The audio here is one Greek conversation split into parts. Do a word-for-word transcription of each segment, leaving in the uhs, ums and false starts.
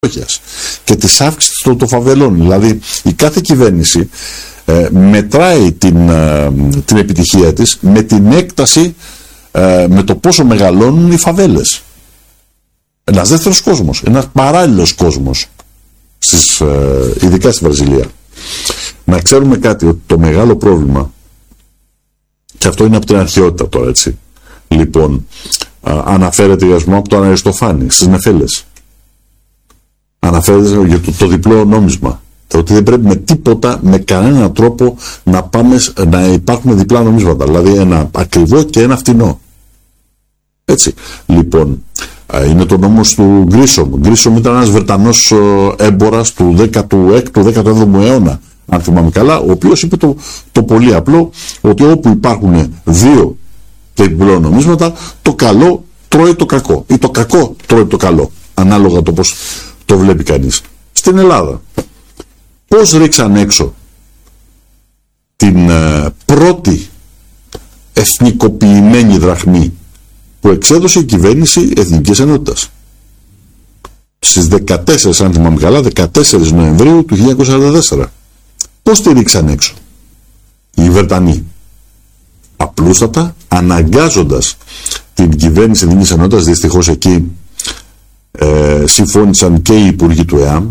και της αύξησης των, των φαβελών. Δηλαδή η κάθε κυβέρνηση ε, μετράει την, ε, την επιτυχία της με την έκταση, ε, με το πόσο μεγαλώνουν οι φαβέλες. Ένας δεύτερος κόσμος, ένας παράλληλος κόσμος, στις, ε, ειδικά στη Βραζιλία. Να ξέρουμε κάτι, ότι το μεγάλο πρόβλημα, και αυτό είναι από την αρχαιότητα τώρα, έτσι, λοιπόν, α, αναφέρεται ας πούμε από τον Αριστοφάνη στις Νεφέλες. Αναφέρεται για το, το διπλό νόμισμα. Το ότι δεν πρέπει με τίποτα, με κανέναν τρόπο να, πάμε, να υπάρχουν διπλά νομίσματα. Δηλαδή ένα ακριβό και ένα φτηνό. Έτσι. Λοιπόν, είναι το νόμος του Γκρίσομ. Γκρίσομ ήταν ένας Βρετανός έμπορας του δέκατου έκτου δέκατου έβδομου αιώνα, αν θυμάμαι καλά, ο οποίος είπε το, το πολύ απλό, ότι όπου υπάρχουν δύο διπλά νομίσματα, το καλό τρώει το κακό. Ή το κακό τρώει το καλό. Ανάλογα το πώς το βλέπει κανείς. Στην Ελλάδα, πώς ρίξαν έξω την ε, πρώτη εθνικοποιημένη δραχμή που εξέδωσε η κυβέρνηση Εθνικής Ενότητας στις δεκατέσσερις, αν θυμάμαι καλά, δεκατέσσερις Νοεμβρίου του χίλια εννιακόσια σαράντα τέσσερα. Πώς τη ρίξαν έξω οι Βρετανοί? Απλούστατα αναγκάζοντας την κυβέρνηση Εθνικής Ενότητας, δυστυχώς εκεί ε, συμφώνησαν και οι υπουργοί του ΕΑΜ,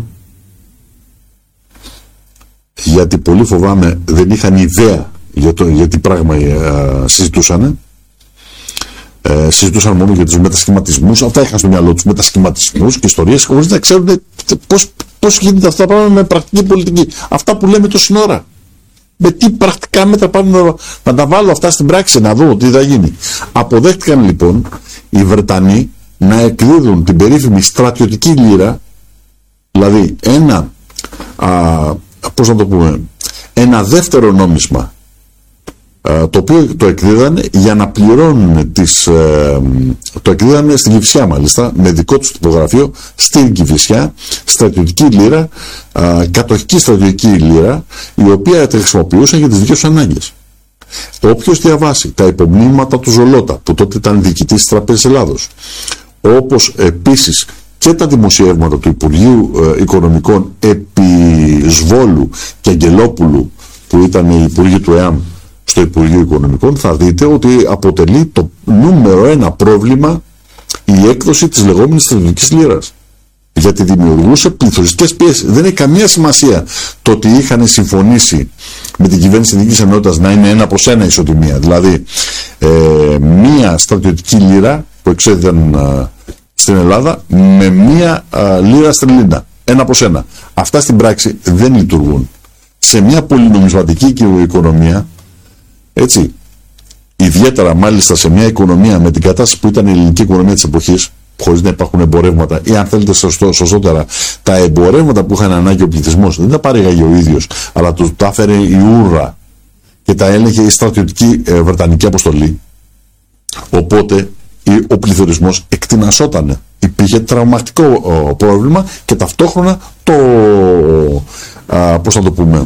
γιατί πολύ φοβάμαι δεν είχαν ιδέα για, το, για τι πράγμα ε, συζητούσαν. Ε, συζητούσαν μόνο για τους μετασχηματισμούς. Αυτά είχαν στο μυαλό τους, μετασχηματισμούς και ιστορίες, χωρίς να ξέρουν πώς, πώς γίνεται αυτά τα πράγματα με πρακτική πολιτική. Αυτά που λέμε τόση ώρα. Με τι πρακτικά μέτρα πάνε να, να τα βάλω αυτά στην πράξη, να δω τι θα γίνει. Αποδέχτηκαν λοιπόν οι Βρετανοί να εκδίδουν την περίφημη στρατιωτική λίρα, δηλαδή ένα, α, πώς να το πούμε, ένα δεύτερο νόμισμα, α, το οποίο το εκδίδανε για να πληρώνουν τις, ε, το εκδίδανε στην Κηφισιά μάλιστα, με δικό τους τυπογραφείο, στην Κηφισιά, στρατιωτική λίρα, α, κατοχική στρατιωτική λίρα, η οποία τη χρησιμοποιούσαν για τις δικές τους ανάγκες. Όποιος διαβάσει τα υπομνήματα του Ζολότα, που τότε ήταν διοικητής της Τραπέζης Ελλάδος, όπως επίσης και τα δημοσιεύματα του Υπουργείου ε, Οικονομικών επί Σβόλου και Αγγελόπουλου, που ήταν οι υπουργοί του ΕΑΜ στο Υπουργείο Οικονομικών, θα δείτε ότι αποτελεί το νούμερο ένα πρόβλημα η έκδοση της λεγόμενης στρατιωτικής λίρας. Γιατί δημιουργούσε πληθωριστικές πιέσεις. Δεν έχει καμία σημασία το ότι είχαν συμφωνήσει με την κυβέρνηση Εθνικής Ενότητας να είναι ένα προς ένα ισοτιμία. Δηλαδή, ε, μία στρατιωτική λίρα που εξέδιδαν ε, στην Ελλάδα με μία ε, λίρα στερλίνα. Ένα προς ένα. Αυτά στην πράξη δεν λειτουργούν. Σε μια πολυνομισματική οικονομία, έτσι, ιδιαίτερα μάλιστα σε μια οικονομία με την κατάσταση που ήταν η ελληνική οικονομία της εποχής, χωρίς να υπάρχουν εμπορεύματα, ή αν θέλετε σωστό, σωστότερα, τα εμπορεύματα που είχαν ανάγκη ο πληθυσμός δεν τα παρήγαγε ο ίδιος, αλλά του τα έφερε η ούρα και τα έλεγε η στρατιωτική ε, βρετανική αποστολή. Οπότε ο πληθωρισμός εκτινασότανε. Υπήρχε τραυματικό ο, πρόβλημα και ταυτόχρονα το, α, πώς να το πούμε,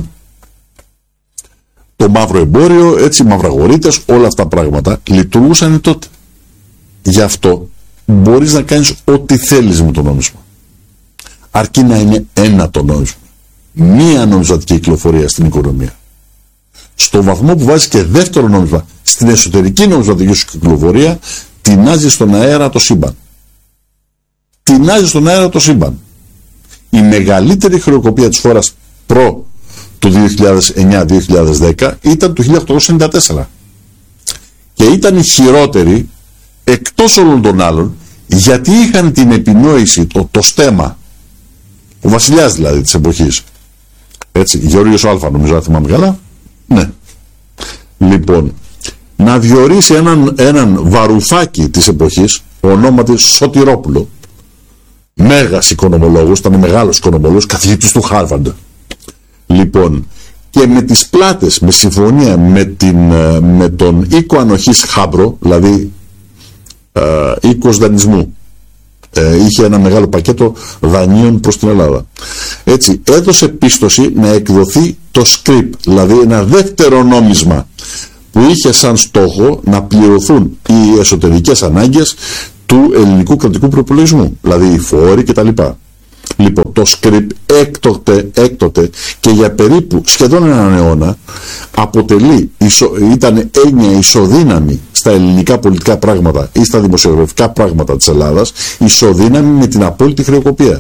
το μαύρο εμπόριο, έτσι, οι μαυραγορείτες, όλα αυτά τα πράγματα λειτουργούσαν τότε. Γι' αυτό μπορείς να κάνεις ό,τι θέλεις με το νόμισμα. Αρκεί να είναι ένα το νόμισμα. Μία νομισματική κυκλοφορία στην οικονομία. Στο βαθμό που βάζεις και δεύτερο νόμισμα στην εσωτερική νομισματική σου κυκλοφορία, τεινάζει στον αέρα το σύμπαν. Τεινάζει στον αέρα το σύμπαν. Η μεγαλύτερη χρεοκοπία της χώρας προ του δύο χιλιάδες εννιά δύο χιλιάδες δέκα ήταν το χίλια οκτακόσια ενενήντα τέσσερα. Και ήταν η χειρότερη εκτός όλων των άλλων, γιατί είχαν την επινόηση, το, το στέμα, ο βασιλιάς δηλαδή της εποχής, έτσι, Γεώργιος Α, νομίζω, αν θυμάμαι καλά, ναι, λοιπόν, να διορίσει έναν, έναν βαρουφάκι της εποχής, ονόματι Σωτηρόπουλο, μέγας οικονομολόγος, ήταν μεγάλος οικονομολόγος, καθηγητής του Χάρβαρντ. Λοιπόν, και με τις πλάτες, με συμφωνία με, την, με τον οίκο ανοχής Χάμπρο, δηλαδή ε, οίκος δανεισμού, ε, είχε ένα μεγάλο πακέτο δανείων προς την Ελλάδα. Έτσι, έδωσε πίστοση να εκδοθεί το σκρίπ, δηλαδή ένα δεύτερο νόμισμα που είχε σαν στόχο να πληρωθούν οι εσωτερικές ανάγκες του ελληνικού κρατικού προπολογισμού, δηλαδή οι φόροι κτλ. Λοιπόν, το script έκτοτε, έκτοτε και για περίπου σχεδόν έναν αιώνα αποτελεί, ήταν έννοια ισοδύναμη στα ελληνικά πολιτικά πράγματα ή στα δημοσιογραφικά πράγματα της Ελλάδας, ισοδύναμη με την απόλυτη χρεοκοπία.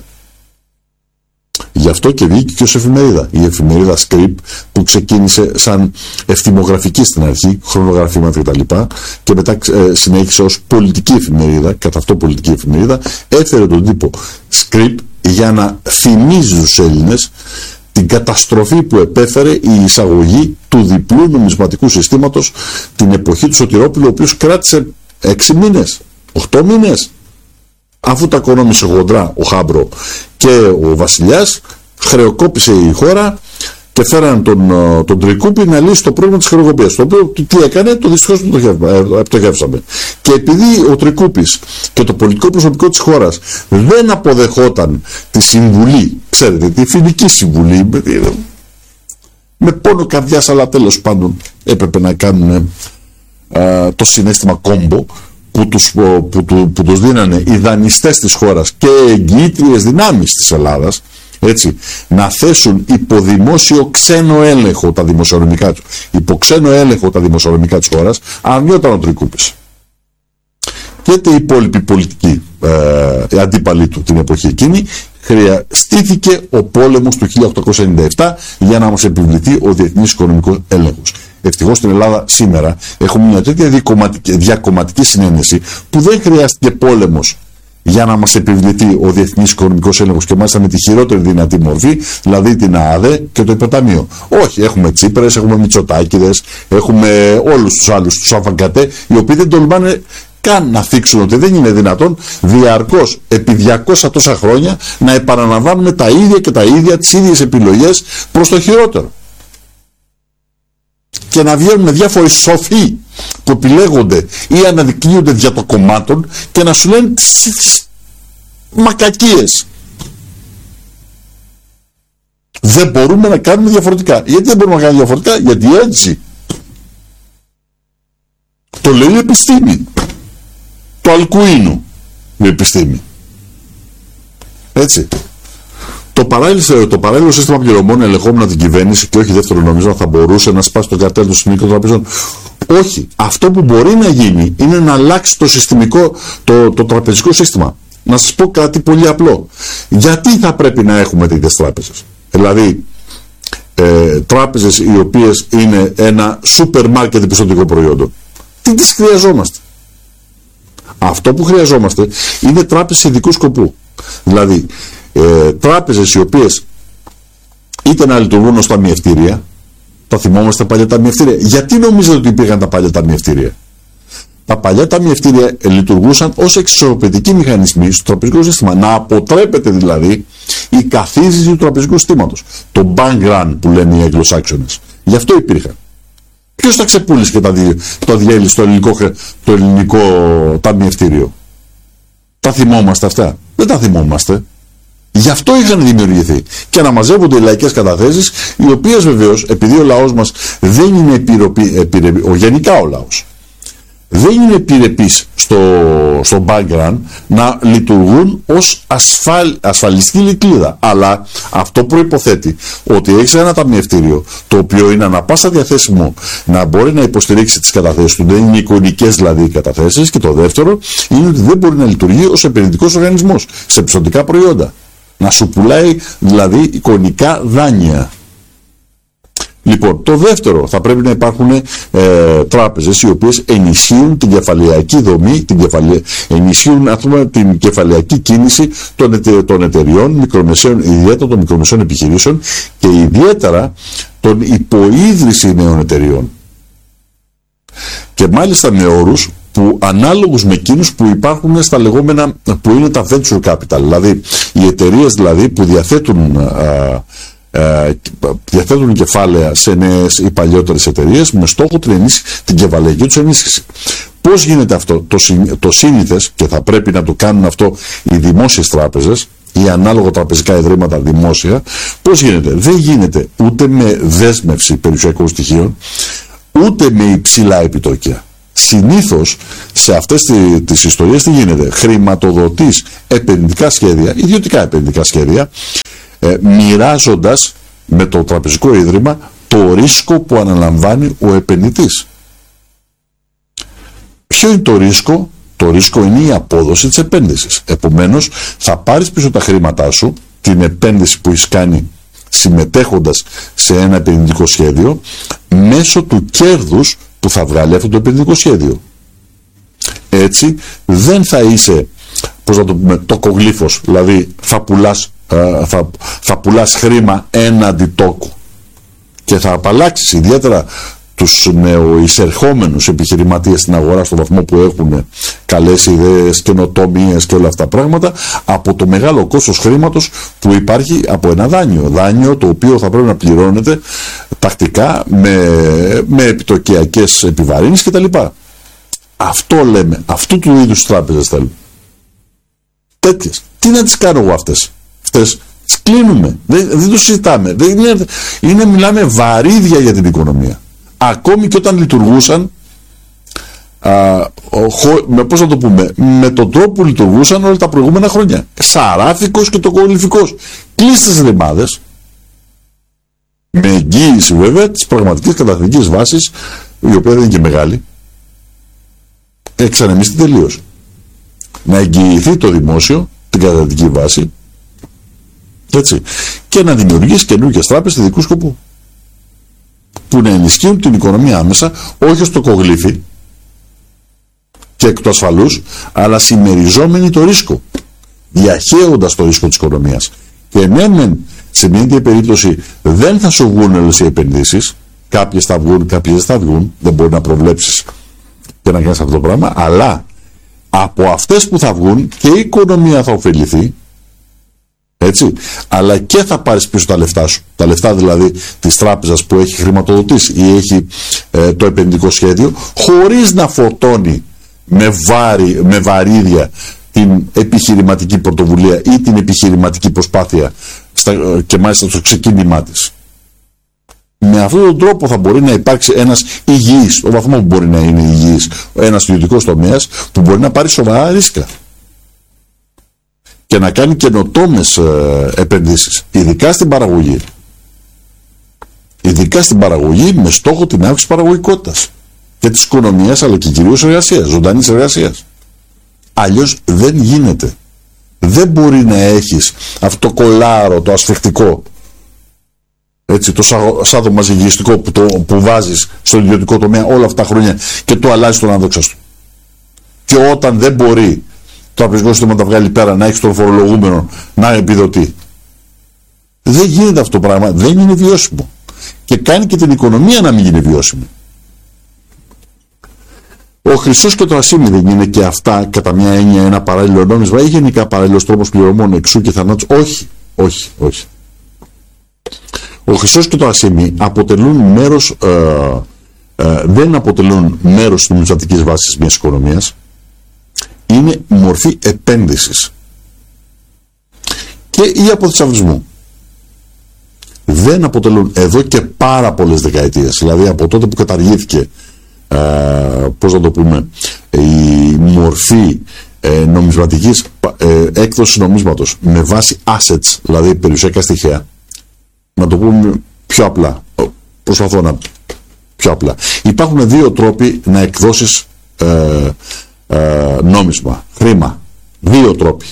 Γι' αυτό και βγήκε και ως εφημερίδα. Η εφημερίδα Script, που ξεκίνησε σαν ευθυμογραφική στην αρχή, χρονογραφήματα κτλ. Και, και μετά ε, συνέχισε ως πολιτική εφημερίδα, κατά αυτό πολιτική εφημερίδα, έφερε τον τύπο Script για να θυμίζει τους Έλληνες την καταστροφή που επέφερε η εισαγωγή του διπλού νομισματικού συστήματος την εποχή του Σωτηρόπουλου, ο οποίος κράτησε έξι μήνες, οκτώ μήνες. Αφού τα οικονόμησε γοντρά ο Χάμπρο και ο Βασιλιάς, χρεοκόπησε η χώρα και φέραν τον, τον Τρικούπη να λύσει το πρόβλημα της χρεοκοπίας. Το οποίο τι έκανε, το δυστυχώς το πτωχεύσαμε. Και επειδή ο Τρικούπης και το πολιτικό προσωπικό της χώρας δεν αποδεχόταν τη συμβουλή, ξέρετε, τη φιλική συμβουλή, με, με πόνο καρδιάς, αλλά τέλος πάντων έπρεπε να κάνουν α, το συναίσθημα κόμπο, που τους, που, που, που τους δίνανε οι δανειστές της χώρας και εγγυήτριες δυνάμεις της Ελλάδας, έτσι, να θέσουν υπό δημόσιο ξένο έλεγχο τα δημοσιονομικά του, υπό ξένο έλεγχο τα δημοσιονομικά της χώρας, αρνιόταν ο Τρικούπης. Και οι υπόλοιποι πολιτικοί ε, αντίπαλοι του την εποχή εκείνη, στήθηκε ο πόλεμος του χίλια οκτακόσια ενενήντα επτά για να μας επιβληθεί ο διεθνής οικονομικός έλεγχος. Ευτυχώς στην Ελλάδα σήμερα έχουμε μια τέτοια διακομματική συνένεση που δεν χρειάστηκε πόλεμος για να μας επιβληθεί ο διεθνής οικονομικός έλεγχος, και μάλιστα με τη χειρότερη δυνατή μορφή, δηλαδή την ΑΑΔΕ και το υπερταμείο. Όχι, έχουμε Τσίπρες, έχουμε Μητσοτάκηδες, έχουμε όλους τους άλλους, τους Αφαγκατέ, οι οποίοι δεν τολμάνε καν να θίξουν ότι δεν είναι δυνατόν διαρκώς επί διακόσια τόσα χρόνια να επαναλαμβάνουμε τα ίδια και τα ίδια, τις ίδιες επιλογές προς το χειρότερο. Και να βγαίνουν διάφοροι σοφοί που επιλέγονται ή αναδεικνύονται δια των κομμάτων και να σου λένε τις μακακίες. Δεν μπορούμε να κάνουμε διαφορετικά. Γιατί δεν μπορούμε να κάνουμε διαφορετικά? Γιατί έτσι το λέει η επιστήμη. Το Αλκουίνου η επιστήμη. Έτσι. Το παράλληλο, το παράλληλο σύστημα πληρωμών ελεγχόμενο την κυβέρνηση και όχι δεύτερο νόμισμα θα μπορούσε να σπάσει το καρτέλ των συστημικών τραπεζών. Όχι. Αυτό που μπορεί να γίνει είναι να αλλάξει το, συστημικό, το, το τραπεζικό σύστημα. Να σας πω κάτι πολύ απλό. Γιατί θα πρέπει να έχουμε τέτοιες τράπεζες? Δηλαδή, ε, τράπεζες οι οποίες είναι ένα σούπερ μάρκετ επιστωτικών προϊόντων. Τι τις χρειαζόμαστε? Αυτό που χρειαζόμαστε είναι τράπεζες ειδικού σκοπού. Δηλαδή, ε, τράπεζες οι οποίες είτε να λειτουργούν ως ταμιευτήρια, τα θυμόμαστε τα παλιά ταμιευτήρια. Γιατί νομίζετε ότι υπήρχαν τα παλιά ταμιευτήρια? Τα παλιά ταμιευτήρια λειτουργούσαν ως εξισορροπητικοί μηχανισμοί στο τραπεζικό σύστημα. Να αποτρέπεται δηλαδή η καθίζηση του τραπεζικού συστήματος. Το bank run που λένε οι Αγγλοσάξονες. Γι' αυτό υπήρχαν. Ποιος τα ξεπούλησε και τα δι... το διέλυσε στο ελληνικό, το ελληνικό ταμιευτήριο? Τα θυμόμαστε αυτά? Δεν τα θυμόμαστε. Γι' αυτό είχαν δημιουργηθεί. Και να μαζεύονται οι λαϊκές καταθέσεις, οι οποίες βεβαίως, επειδή ο λαός μας δεν είναι επιρροπή, επιρρεπή, ο γενικά ο λαός δεν είναι επιρρεπής στο, στο background, να λειτουργούν ως ασφαλ, ασφαλιστική λικλίδα. Αλλά αυτό προϋποθέτει ότι έχεις ένα ταμιευτήριο το οποίο είναι ανα πάσα διαθέσιμο να μπορεί να υποστηρίξει τις καταθέσεις του, δεν είναι εικονικές δηλαδή οι καταθέσεις. Και το δεύτερο είναι ότι δεν μπορεί να λειτουργεί ως επενδυτικός οργανισμός σε πιστωτικά προϊόντα. Να σου πουλάει δηλαδή εικονικά δάνεια. Λοιπόν, το δεύτερο, θα πρέπει να υπάρχουν ε, τράπεζες οι οποίες ενισχύουν την κεφαλαιακή δομή, την κεφαλαια... ενισχύουν ας πούμε, την κεφαλαιακή κίνηση των, ετε... των εταιριών, μικρομεσαίων, ιδιαίτερα των μικρομεσαίων επιχειρήσεων και ιδιαίτερα των υποίδρυση νέων εταιριών. Και μάλιστα με όρους που ανάλογους με εκείνους που υπάρχουν στα λεγόμενα, που είναι τα venture capital, δηλαδή οι εταιρείες δηλαδή που διαθέτουν α, α, διαθέτουν κεφάλαια σε νέες ή παλιότερες εταιρείες με στόχο την, ενίσχυση, την κεφαλαϊκή τους ενίσχυση. Πώς γίνεται αυτό? Το, το σύνηθες, και θα πρέπει να το κάνουν αυτό οι δημόσιες τράπεζες ή ανάλογα τραπεζικά ιδρύματα δημόσια, πώς γίνεται? Δεν γίνεται ούτε με δέσμευση περιουσιακών στοιχείων, ούτε με υψηλά επιτόκια. Συνήθως σε αυτές τις, τις ιστορίες τι γίνεται? Χρηματοδοτείς επενδυτικά σχέδια, ιδιωτικά επενδυτικά σχέδια, ε, μοιράζοντας με το τραπεζικό ίδρυμα το ρίσκο που αναλαμβάνει ο επενδυτής. Ποιο είναι το ρίσκο? Το ρίσκο είναι η απόδοση της επένδυσης. Επομένως, θα πάρεις πίσω τα χρήματά σου, την επένδυση που έχεις κάνει συμμετέχοντας σε ένα επενδυτικό σχέδιο, μέσω του κέρδους που θα βγάλει αυτό το επενδυτικό σχέδιο. Έτσι, δεν θα είσαι, πώς να το πούμε, τοκογλύφος, δηλαδή θα πουλάς, ε, θα, θα πουλάς χρήμα έναντι τόκου και θα απαλλάξεις ιδιαίτερα τους νεοεισερχόμενους επιχειρηματίες στην αγορά στον βαθμό που έχουν καλές ιδέες, καινοτομίες και όλα αυτά τα πράγματα από το μεγάλο κόστος χρήματος που υπάρχει από ένα δάνειο. Δάνειο το οποίο θα πρέπει να πληρώνεται τακτικά με, με επιτοκιακές επιβαρύνσεις κτλ. Αυτό λέμε, αυτού του είδους τράπεζες θέλουμε. Τέτοιες. Τι να τις κάνω εγώ αυτές? Αυτές τις κλείνουμε. Δεν, δεν το συζητάμε. Δεν είναι, είναι, μιλάμε βαρύδια για την οικονομία. Ακόμη και όταν λειτουργούσαν α, χω, με, πώς να το πούμε, με τον τρόπο που λειτουργούσαν όλα τα προηγούμενα χρόνια. Σαράφικος και τοκογλυφικός. Κλείστες ρημάδες, με εγγύηση βέβαια της πραγματικής καταθετικής βάσης, η οποία δεν είναι και μεγάλη, εξανεμιστεί τελείως. Να εγγυηθεί το δημόσιο την καταθετική βάση, έτσι, και να δημιουργήσει καινούργιες τράπεζες ειδικού σκοπού, που να ενισχύουν την οικονομία άμεσα, όχι ως το κογλύφι και εκ του ασφαλούς, αλλά συμμεριζόμενοι το ρίσκο, διαχέοντας το ρίσκο της οικονομίας. Και ναι, μεν, σε μια ίδια περίπτωση δεν θα σου βγουν όλες οι επενδύσεις, κάποιες θα βγουν, κάποιες δεν θα βγουν, δεν μπορεί να προβλέψεις και να κάνεις αυτό το πράγμα, αλλά από αυτές που θα βγουν και η οικονομία θα ωφεληθεί, έτσι, αλλά και θα πάρεις πίσω τα λεφτά σου, τα λεφτά δηλαδή της τράπεζας που έχει χρηματοδοτήσει ή έχει ε, το επενδυτικό σχέδιο, χωρίς να φορτώνει με, βάρη, με βαρύδια την επιχειρηματική πρωτοβουλία ή την επιχειρηματική προσπάθεια στα, και μάλιστα στο ξεκίνημά της. Με αυτόν τον τρόπο θα μπορεί να υπάρξει ένας υγιής, ο βαθμό που μπορεί να είναι υγιής, ένας ιδιωτικός τομέας που μπορεί να πάρει σοβαρά ρίσκα και να κάνει καινοτόμες ε, επενδύσεις, ειδικά στην παραγωγή. Ειδικά στην παραγωγή με στόχο την αύξηση παραγωγικότητας και της οικονομίας, αλλά και κυρίως εργασίας, ζωντανής εργασίας. Αλλιώς δεν γίνεται. Δεν μπορεί να έχεις αυτό το κολάρο, το ασφιχτικό, έτσι, το σαδομαζιγιστικό που, το, που βάζεις στον ιδιωτικό τομέα όλα αυτά τα χρόνια και το αλλάζεις τον ανδόξαστο. Και όταν δεν μπορεί το τραπεζικό σύστημα να τα βγάλει πέρα, να έχει τον φορολογούμενο να επιδοτεί. Δεν γίνεται αυτό το πράγμα, δεν είναι βιώσιμο. Και κάνει και την οικονομία να μην είναι βιώσιμη. Ο Χριστός και το ασίμι δεν είναι και αυτά κατά μια έννοια ένα παράλληλο νόμισμα ή γενικά παράλληλος τρόπος πληρωμών εξού και θανάτου? Όχι, όχι, όχι. Ο Χριστός και το ασίμι αποτελούν μέρος, ε, ε, δεν αποτελούν μέρος της νομισματικής βάσης μιας οικονομίας. Είναι μορφή επένδυσης και ή αποθυσαυρισμού. Δεν αποτελούν εδώ και πάρα πολλές δεκαετίες, δηλαδή από τότε που καταργήθηκε ε, πώς να το πούμε, η μορφή ε, νομισματικής ε, έκδοσης νομίσματος με βάση assets, δηλαδή περιουσιακά στοιχεία. Να το πούμε πιο απλά, προσπαθώ να πιο απλά. Υπάρχουν δύο τρόποι να εκδώσεις ε, ε, νόμισμα, χρήμα. Δύο τρόποι.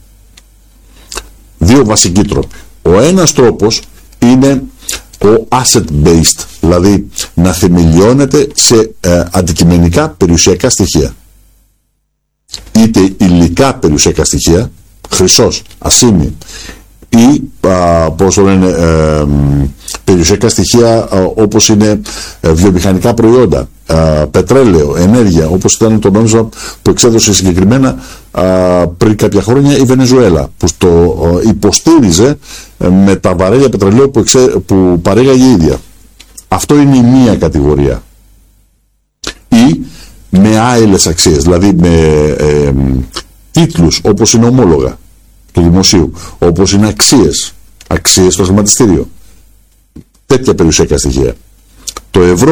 Δύο βασικοί τρόποι. Ο ένας τρόπος είναι ο asset-based, δηλαδή να θεμελιώνεται σε ε, αντικειμενικά περιουσιακά στοιχεία. Είτε υλικά περιουσιακά στοιχεία, χρυσός, ασίμι, ή α, πώς το λένε, ε, περιουσιακά στοιχεία α, όπως είναι ε, βιομηχανικά προϊόντα, α, πετρέλαιο, ενέργεια, όπως ήταν το νόμισμα που εξέδωσε συγκεκριμένα α, πριν κάποια χρόνια η Βενεζουέλα, που το α, υποστήριζε ε, με τα βαρέλια πετρελαίου που, εξέ, που παρήγαγε η ίδια. Αυτό είναι η μία κατηγορία. Ή με άειλες αξίες, δηλαδή με ε, τίτλους όπως είναι ομόλογα του δημοσίου, όπως είναι αξίες, αξίες στο χρηματιστήριο. Τέτοια περιουσιακά στοιχεία. Το ευρώ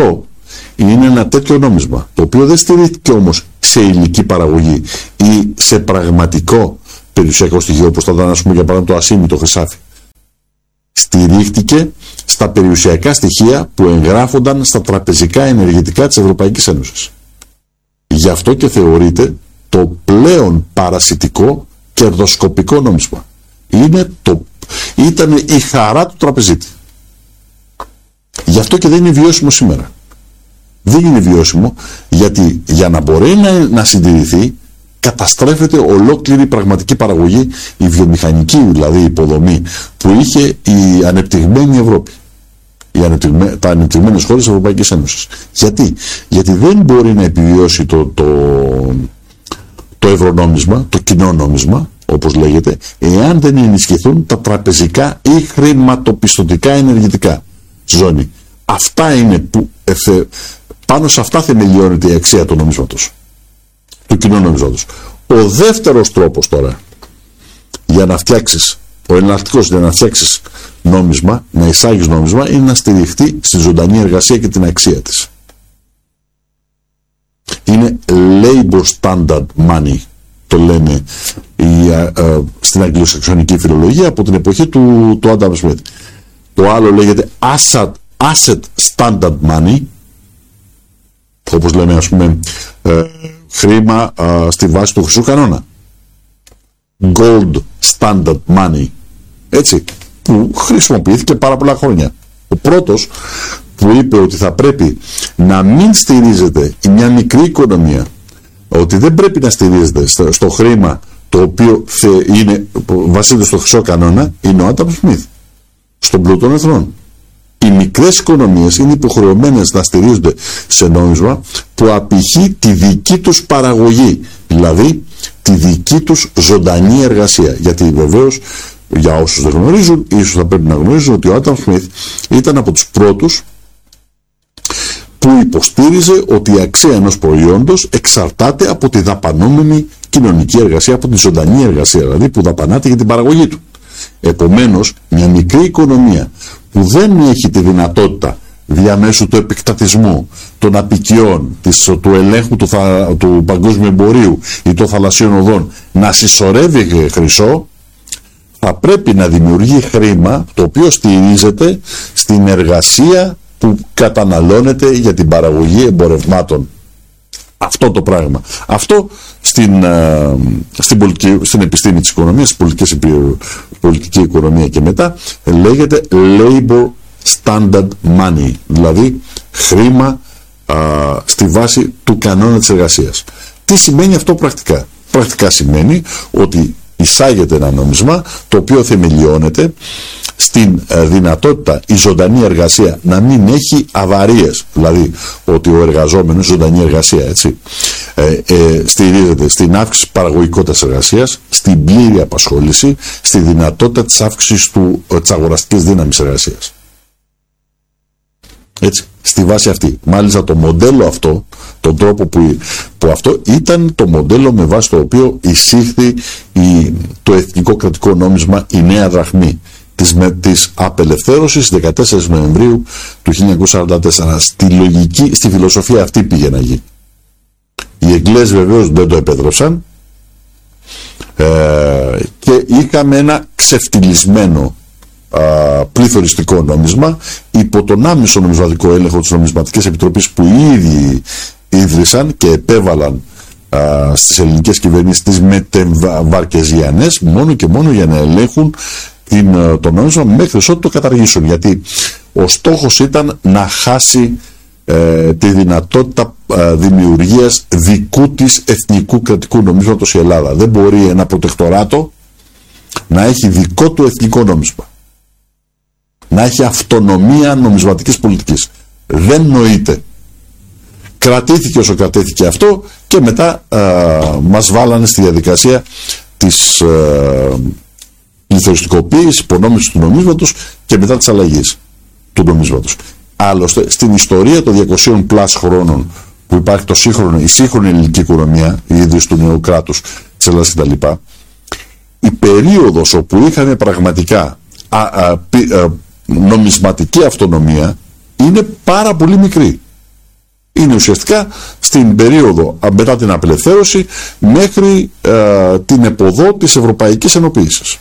είναι ένα τέτοιο νόμισμα, το οποίο δεν στηρίχθηκε όμως σε υλική παραγωγή ή σε πραγματικό περιουσιακό στοιχείο, όπως θα ήταν, ας πούμε, για παράδειγμα το ασίμι, το χρυσάφι. Στηρίχθηκε στα περιουσιακά στοιχεία που εγγράφονταν στα τραπεζικά ενεργητικά της Ευρωπαϊκής Ένωσης. Γι' αυτό και θεωρείται το πλέον παρασιτικό κερδοσκοπικό νόμισμα. Είναι το, ήταν η χαρά του τραπεζίτη. Γι' αυτό και δεν είναι βιώσιμο σήμερα. Δεν είναι βιώσιμο, γιατί για να μπορεί να, να συντηρηθεί, καταστρέφεται ολόκληρη η πραγματική παραγωγή, η βιομηχανική δηλαδή υποδομή που είχε η ανεπτυγμένη Ευρώπη, οι ανεπτυγμέ, τα ανεπτυγμένες χώρες της Ευρωπαϊκής Ένωσης. Γιατί? Γιατί δεν μπορεί να επιβιώσει το, το, το ευρωνόμισμα, το κοινό νόμισμα, όπως λέγεται, εάν δεν ενισχυθούν τα τραπεζικά ή χρηματοπιστωτικά ενεργητικά ζώνη. Αυτά είναι που ευθε, πάνω σε αυτά θεμελιώνεται η αξία του νομίσματος, του κοινού νομίσματος. Ο δεύτερος τρόπος τώρα για να φτιάξεις, ο εναλλακτικός για να φτιάξεις νόμισμα, να εισάγεις νόμισμα, είναι να στηριχτεί στη ζωντανή εργασία και την αξία της. Είναι labor standard money, το λένε η, α, α, στην αγγλοσαξονική φιλολογία από την εποχή του, του Adam Smith. Το άλλο λέγεται asset, asset standard money, όπως λέμε, ας πούμε, ε, χρήμα ε, στη βάση του χρυσού κανόνα. Gold standard money. Έτσι, που χρησιμοποιήθηκε πάρα πολλά χρόνια. Ο πρώτος που είπε ότι θα πρέπει να μην στηρίζεται μια μικρή οικονομία, ότι δεν πρέπει να στηρίζεται στο, στο χρήμα το οποίο θε, είναι, βασίζεται στο χρυσό κανόνα, είναι ο Adam Smith, στον πλούτο των εθνών. Οι μικρές οικονομίες είναι υποχρεωμένες να στηρίζονται σε νόμισμα που απηχεί τη δική τους παραγωγή, δηλαδή τη δική τους ζωντανή εργασία. Γιατί βεβαίως, για όσους δεν γνωρίζουν, ίσως θα πρέπει να γνωρίζουν ότι ο Adam Smith ήταν από τους πρώτους που υποστήριζε ότι η αξία ενός προϊόντος εξαρτάται από τη δαπανόμενη κοινωνική εργασία, από τη ζωντανή εργασία, δηλαδή που δαπανάται για την παραγωγή του. Επομένως, μια μικρή οικονομία που δεν έχει τη δυνατότητα διαμέσου του επεκτατισμού, των απικιών, της, του ελέγχου του, θα, του παγκόσμιου εμπορίου ή των θαλασσίων οδών να συσσωρεύει χρυσό, θα πρέπει να δημιουργεί χρήμα το οποίο στηρίζεται στην εργασία που καταναλώνεται για την παραγωγή εμπορευμάτων. Αυτό το πράγμα. Αυτό στην, στην, πολιτική, στην επιστήμη της οικονομίας, στην πολιτική, πολιτική οικονομία και μετά, λέγεται labor standard money, δηλαδή χρήμα α, στη βάση του κανόνα της εργασίας. Τι σημαίνει αυτό πρακτικά? Πρακτικά σημαίνει ότι εισάγεται ένα νόμισμα το οποίο θεμελιώνεται στην ε, δυνατότητα η ζωντανή εργασία να μην έχει αβαρίες, δηλαδή ότι ο εργαζόμενος, ζωντανή εργασία, έτσι, ε, ε, στηρίζεται στην αύξηση παραγωγικότητας εργασίας, στην πλήρη απασχόληση, στη δυνατότητα της αύξησης του, ε, της αγοραστικής δύναμης εργασίας. Έτσι, στη βάση αυτή. Μάλιστα το μοντέλο αυτό, τον τρόπο που, που αυτό ήταν το μοντέλο με βάση το οποίο εισήχθη η, το εθνικό κρατικό νόμισμα, η νέα δραχμή της, με, της απελευθέρωσης δεκατέσσερις Νοεμβρίου του χίλια εννιακόσια σαράντα τέσσερα. Στη λογική, στη φιλοσοφία αυτή πήγε να γίνει. Οι Εγγλέζοι βεβαίως δεν το επέτρεψαν ε, και είχαμε ένα ξεφτυλισμένο α, πληθωριστικό νόμισμα υπό τον άμεσο νομισματικό έλεγχο της Νομισματικής Επιτροπής που οι ίδιοι ίδρυσαν και επέβαλαν α, στις ελληνικές κυβερνήσεις τις μετεμβαρκεζιανές μόνο και μόνο για να ελέγχουν την, το νόμισμα μέχρι ότου το καταργήσουν, γιατί ο στόχος ήταν να χάσει ε, τη δυνατότητα ε, δημιουργίας δικού της εθνικού κρατικού νομίσματος η Ελλάδα. Δεν μπορεί ένα προτεκτοράτο να έχει δικό του εθνικό νόμισμα, να έχει αυτονομία νομισματικής πολιτικής. Δεν νοείται. Κρατήθηκε όσο κρατήθηκε αυτό και μετά ε, μας βάλανε στη διαδικασία της ε, πληθωριστικοποίησης, υπονόμησης του νομίσματος και μετά της αλλαγής του νομίσματος. Άλλωστε, στην ιστορία των διακοσίων πλάς χρόνων που υπάρχει το σύγχρονο, η σύγχρονη ελληνική οικονομία, η ίδρυση του νέου κράτους της Ελλάδας κτλ., η περίοδος όπου είχαμε πραγματικά α, α, πι, α, νομισματική αυτονομία είναι πάρα πολύ μικρή. είναι ουσιαστικά στην περίοδο μετά την απελευθέρωση μέχρι ε, την εποδό της Ευρωπαϊκής Ενοποίησης.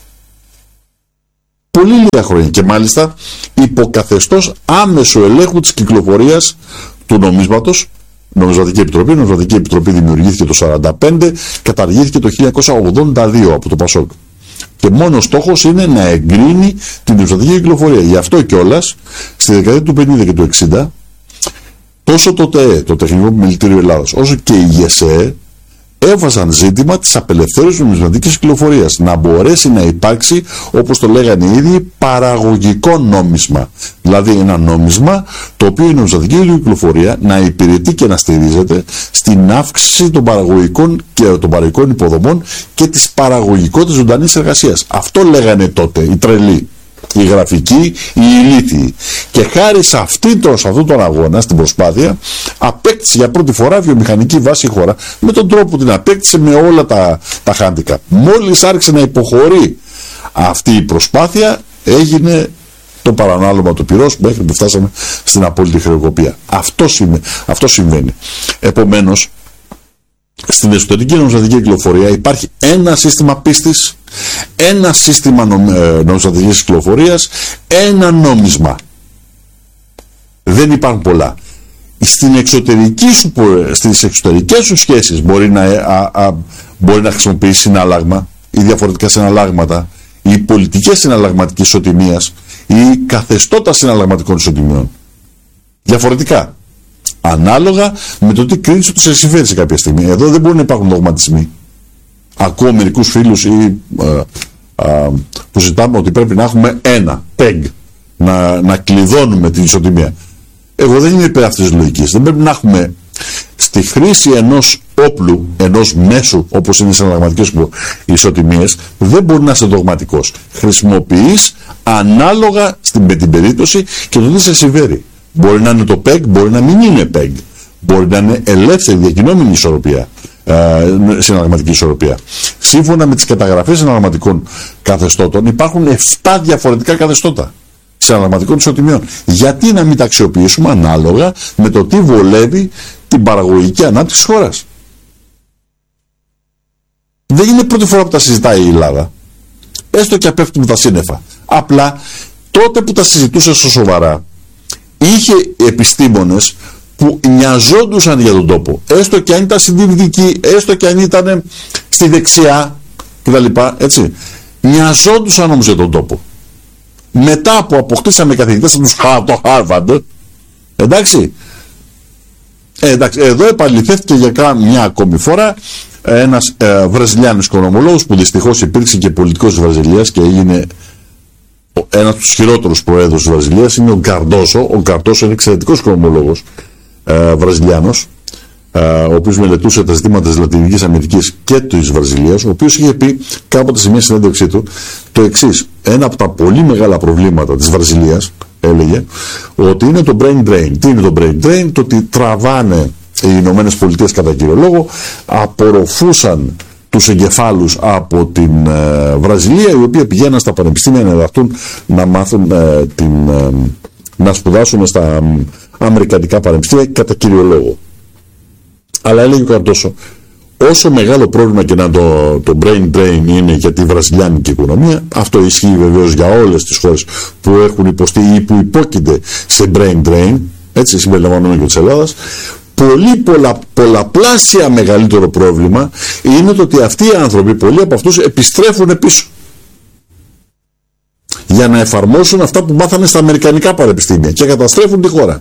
Πολύ λίγα χρόνια και μάλιστα υποκαθεστώς άμεσου ελέγχου της κυκλοφορίας του νομίσματος. Νομισματική Επιτροπή. Η Νομισματική Επιτροπή δημιουργήθηκε το χίλια εννιακόσια σαράντα πέντε, καταργήθηκε το χίλια εννιακόσια ογδόντα δύο από το Πασόκ. Και μόνο στόχος είναι να εγκρίνει την νομισματική κυκλοφορία. Γι' αυτό κιόλας στη δεκαετία του πενήντα και του εξήντα, τόσο το ΤΕΕ, το Τεχνικό Επιμελητήριο Ελλάδας, όσο και η ΓΕΣΕΕ έβαζαν ζήτημα της απελευθέρωσης της νομισματικής κυκλοφορίας. Να μπορέσει να υπάρξει, όπως το λέγανε οι ίδιοι, παραγωγικό νόμισμα. Δηλαδή ένα νόμισμα το οποίο η νομισματική κυκλοφορία να υπηρετεί και να στηρίζεται στην αύξηση των παραγωγικών και των παραγωγικών υποδομών και της παραγωγικότητας ζωντανής εργασίας. Αυτό λέγανε τότε οι τρελοί, οι γραφικοί, οι ηλίθιοι. Και χάρη σε, αυτή το, σε αυτόν τον αγώνα, στην προσπάθεια, απέκτησε για πρώτη φορά βιομηχανική βάση η χώρα, με τον τρόπο που την απέκτησε, με όλα τα, τα χάντικα. Μόλις άρχισε να υποχωρεί αυτή η προσπάθεια, έγινε το παρανάλωμα του πυρός μέχρι που φτάσαμε στην απόλυτη χρεοκοπία. Αυτό, σημαίνει, αυτό συμβαίνει. Επομένως, στην εσωτερική νομισματική κυκλοφορία υπάρχει ένα σύστημα πίστης, ένα σύστημα νομισματικής κυκλοφορίας, ένα νόμισμα. Δεν υπάρχουν πολλά. Στην εξωτερική σου, στις εξωτερικές σου σχέσεις μπορεί να, α, α, μπορεί να χρησιμοποιήσει συνάλλαγμα ή διαφορετικά συναλλάγματα ή πολιτικές συναλλαγματικής ισοτιμίας ή καθεστώτα συναλλαγματικών ισοτιμιών. Διαφορετικά. Ανάλογα με το τι κρίνεις ότι σε συμφέρει σε κάποια στιγμή. Εδώ δεν μπορεί να υπάρχουν δογματισμοί. Ακούω μερικούς φίλους ή, α, α, που ζητάμε ότι πρέπει να έχουμε ένα peg, να, να κλειδώνουμε την ισοτιμία. Εγώ δεν είμαι υπέρ αυτής της λογικής. Δεν πρέπει να έχουμε στη χρήση ενός όπλου, ενός μέσου, όπως είναι οι συναλλαγματικές ισοτιμίες, δεν μπορεί να είσαι δογματικός. Χρησιμοποιείς ανάλογα στην, με την περίπτωση και το τι σε συμφέρει. Μπορεί να είναι το peg, μπορεί να μην είναι peg. Μπορεί να είναι ελεύθερη διακινούμενη ισορροπία, ε, συναλλαγματική ισορροπία. Σύμφωνα με τις καταγραφές συναλλαγματικών καθεστώτων υπάρχουν επτά διαφορετικά καθεστώτα συναλλαγματικών ισοτιμιών. Γιατί να μην τα αξιοποιήσουμε ανάλογα με το τι βολεύει την παραγωγική ανάπτυξη της χώρας. Δεν είναι πρώτη φορά που τα συζητάει η Ελλάδα. Έστω και απέφτουν τα σύννεφα. Απλά τότε που τα συζητούσε στο σοβαρά, είχε επιστήμονες που νοιαζόντουσαν για τον τόπο, έστω και αν ήταν συντηρητικοί, έστω και αν ήταν στη δεξιά κτλ. Έτσι. Νοιαζόντουσαν όμως για τον τόπο. Μετά που αποκτήσαμε καθηγητές από το Harvard, εντάξει, ε, εντάξει, εδώ επαληθεύτηκε για μια ακόμη φορά ένας ε, Βραζιλιάνος οικονομολόγος που δυστυχώς υπήρξε και πολιτικός της Βραζιλίας και έγινε ένας από τους χειρότερους προέδρους της Βραζιλίας, είναι ο Καρντόσο. Ο Καρντόσο είναι εξαιρετικός οικονομολόγος ε, Βραζιλιάνος, ε, ο οποίος μελετούσε τα ζητήματα της Λατινικής Αμερικής και της Βραζιλίας, ο οποίος είχε πει κάποτε σε μια συνέντευξή του το εξής: ένα από τα πολύ μεγάλα προβλήματα της Βραζιλίας, έλεγε, ότι είναι το brain drain. Τι είναι το brain drain? Το ότι τραβάνε οι Ηνωμένες Πολιτείες κατά κύριο λόγο, απορροφούσαν τους εγκεφάλους από την ε, Βραζιλία, οι οποίοι πηγαίναν στα πανεπιστήμια να διδαχτούν, να μάθουν ε, την, ε, να σπουδάσουν στα ε, αμερικανικά πανεπιστήμια κατά κύριο λόγο. Αλλά έλεγε ο Καρτόσο, όσο μεγάλο πρόβλημα και να το, το brain drain είναι για τη βραζιλιάνικη οικονομία, αυτό ισχύει βεβαίως για όλες τις χώρες που έχουν υποστεί ή που υπόκεινται σε brain drain, έτσι συμπεριλαμβανομένου και της Ελλάδας. Πολύ πολλα, πολλαπλάσια μεγαλύτερο πρόβλημα είναι το ότι αυτοί οι άνθρωποι, πολλοί από αυτούς, επιστρέφουν πίσω για να εφαρμόσουν αυτά που μάθανε στα αμερικανικά πανεπιστήμια και καταστρέφουν τη χώρα.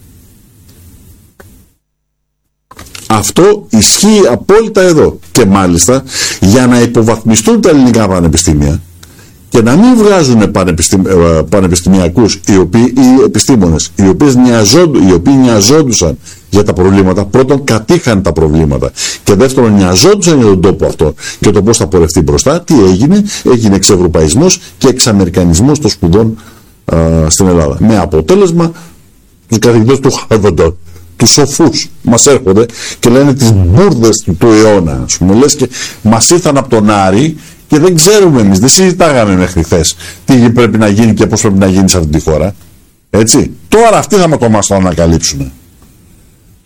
Αυτό ισχύει απόλυτα εδώ. Και μάλιστα για να υποβαθμιστούν τα ελληνικά πανεπιστήμια και να μην βγάζουν πανεπιστημ... πανεπιστημιακούς οι, οποίοι, οι επιστήμονες οι, οποίες νοιαζόντου... οι οποίοι νοιαζόντουσαν για τα προβλήματα, πρώτον κατήχαν τα προβλήματα και δεύτερον νοιαζόντουσαν για τον τόπο αυτό και το πώς θα πορευτεί μπροστά, τι έγινε? Έγινε εξευρωπαϊσμός και εξαμερικανισμός των σπουδών α, στην Ελλάδα. Με αποτέλεσμα τους καθηγητές του Harvard, τους σοφούς, μας έρχονται και λένε τις μπουρδες του, του αιώνα, ας πούμε, λες και μας ήρθαν από τον Άρη και δεν ξέρουμε εμείς, δεν συζητάγαμε μέχρι χθες τι πρέπει να γίνει και πώς πρέπει να γίνει σε αυτή τη χώρα. Έτσι. Τώρα αυτοί θα μας το μας το ανακαλύψουν.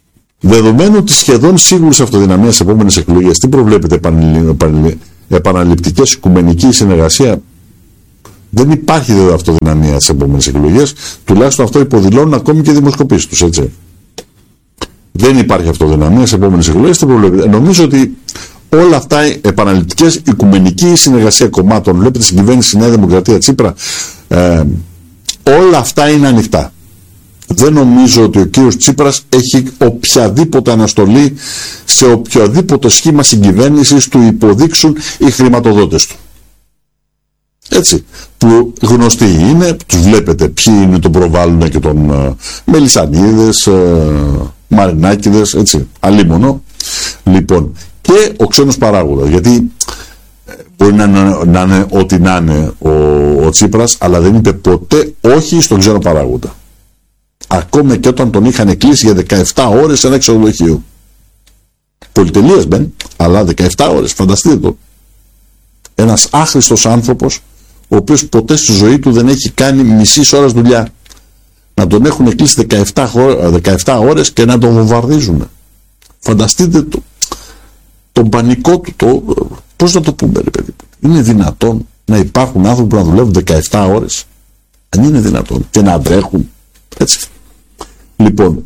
Δεδομένου της σχεδόν σίγουρης αυτοδυναμίας στις επόμενες εκλογές, τι προβλέπετε, επαναληπτική οικουμενική συνεργασία? Δεν υπάρχει δε αυτοδυναμία στις επόμενες εκλογές, τουλάχιστον αυτό υποδηλώνουν ακόμη και οι δημοσκοπήσεις τους, έτσι. Δεν υπάρχει αυτοδυναμία στις επόμενες εκλογές, τι προβλέπετε? Νομίζω ότι όλα αυτά, επαναληπτικές οικουμενική συνεργασία κομμάτων, βλέπετε στην κυβέρνηση Νέα Δημοκρατία Τσίπρα, ε, όλα αυτά είναι ανοιχτά. Δεν νομίζω ότι ο κύριος Τσίπρας έχει οποιαδήποτε αναστολή σε οποιοδήποτε σχήμα συγκυβέρνησης του υποδείξουν οι χρηματοδότες του. Έτσι, που γνωστοί είναι, τους βλέπετε ποιοι είναι, τον προβάλλουν και τον uh, Μελισσανίδες, uh, Μαρινάκηδες, έτσι, αλίμονο. Λοιπόν, και ο ξένος παράγοντας, γιατί μπορεί να, να, να είναι ό,τι να είναι ο, ο Τσίπρας, αλλά δεν είπε ποτέ όχι στον ξένο παράγοντα. Ακόμα και όταν τον είχαν κλείσει για δεκαεπτά ώρες σε ένα ξενοδοχείο. Πολυτελείας μπεν, αλλά δεκαεπτά ώρες, φανταστείτε το. Ένας άχρηστος άνθρωπος, ο οποίος ποτέ στη ζωή του δεν έχει κάνει μισή ώρα δουλειά. Να τον έχουν κλείσει δεκαεπτά ώρες και να τον βομβαρδίζουν. Φανταστείτε το, τον πανικό του, το, πώς να το πούμε, ρε παιδί. Είναι δυνατόν να υπάρχουν άνθρωποι που να δουλεύουν δεκαεπτά ώρες? Αν είναι δυνατόν, και να αντρέχουν. Έτσι. Λοιπόν,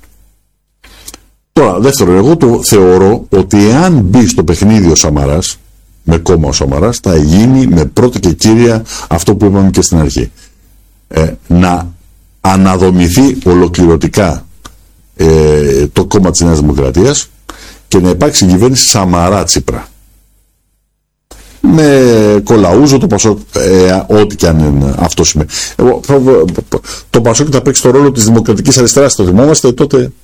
τώρα δεύτερο, εγώ το θεωρώ ότι εάν μπει στο παιχνίδι ο Σαμαράς, με κόμμα ο Σαμαράς, θα γίνει με πρώτη και κύρια αυτό που είπαμε και στην αρχή, ε, να αναδομηθεί ολοκληρωτικά ε, το κόμμα της Νέας Δημοκρατίας και να υπάρξει κυβέρνηση Σαμαρά Τσίπρα, με Κολαούζο, το Πασόκ, ε, ό,τι και αν είναι αυτό σημαίνει. Το Πασόκ θα παίξει το ρόλο της Δημοκρατικής Αριστεράς, το θυμόμαστε τότε,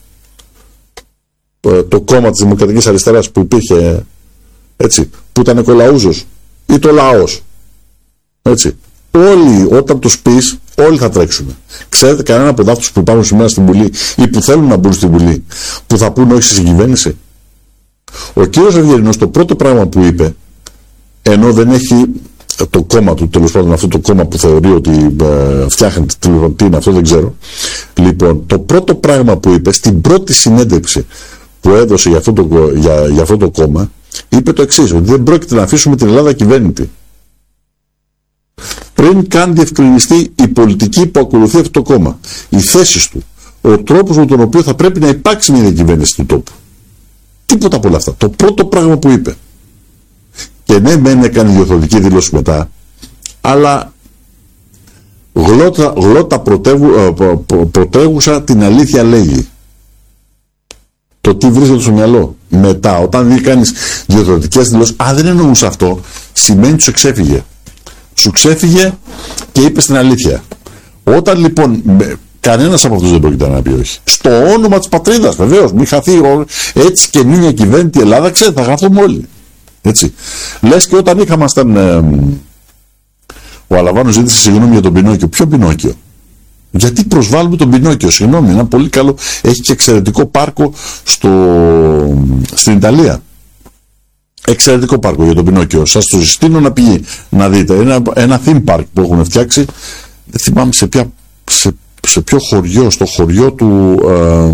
το κόμμα της Δημοκρατικής Αριστεράς που υπήρχε, έτσι, που ήταν Κολαούζος, ή το λαός, έτσι. Όλοι, όταν τους πεις, όλοι θα τρέξουν. Ξέρετε κανένα από αυτούς που υπάρχουν σήμερα στην Βουλή ή που θέλουν να μπουν στην Βουλή, που θα πούν όχι στην κυβέρνηση? Ο κύριος Ευγενικός, το πρώτο πράγμα που είπε, ενώ δεν έχει το κόμμα του, τέλος πάντων αυτό το κόμμα που θεωρεί ότι ε, φτιάχνει, τι είναι αυτό δεν ξέρω, λοιπόν, το πρώτο πράγμα που είπε στην πρώτη συνέντευξη που έδωσε για αυτό το, για, για αυτό το κόμμα, είπε το εξής, ότι δεν πρόκειται να αφήσουμε την Ελλάδα κυβέρνητη πριν καν διευκρινιστεί η πολιτική που ακολουθεί αυτό το κόμμα, οι θέσεις του, ο τρόπος με τον οποίο θα πρέπει να υπάρξει μια διακυβέρνηση του τόπου. Τίποτα από όλα αυτά. Το πρώτο πράγμα που είπε. Και ναι, μεν έκανε διορθωτική δήλωση μετά, αλλά γλώτα, γλώτα πρωτεύου, πρωτεύουσα την αλήθεια λέγει. Το τι βρίσκεται στο μυαλό. Μετά, όταν κάνεις διορθωτικές δηλώσεις, α, δεν εννοούσε αυτό, σημαίνει ότι σου εξέφυγε. Σου ξέφυγε και είπε την αλήθεια. Όταν λοιπόν, κανένας από αυτούς δεν πρόκειται να πει όχι. Στο όνομα της πατρίδας, βεβαίως, μην χαθεί έτσι και μια κυβέρνητη Ελλάδα, ξέρετε, θα χαθούμε όλοι. Έτσι. Λες και όταν είχαμε ε, ο Αλαβάνος ζήτησε συγγνώμη για τον Πινόκιο. Ποιο Πινόκιο? Γιατί προσβάλλουμε τον Πινόκιο? Συγγνώμη, ένα πολύ καλό, έχει και εξαιρετικό πάρκο στο, στην Ιταλία. Εξαιρετικό πάρκο για τον Πινόκιο. Σας το συστήνω να πηγεί να δείτε. Ένα, ένα theme park που έχουν φτιάξει. Δεν θυμάμαι σε, ποια, σε, σε ποιο χωριό, στο χωριό του, ε,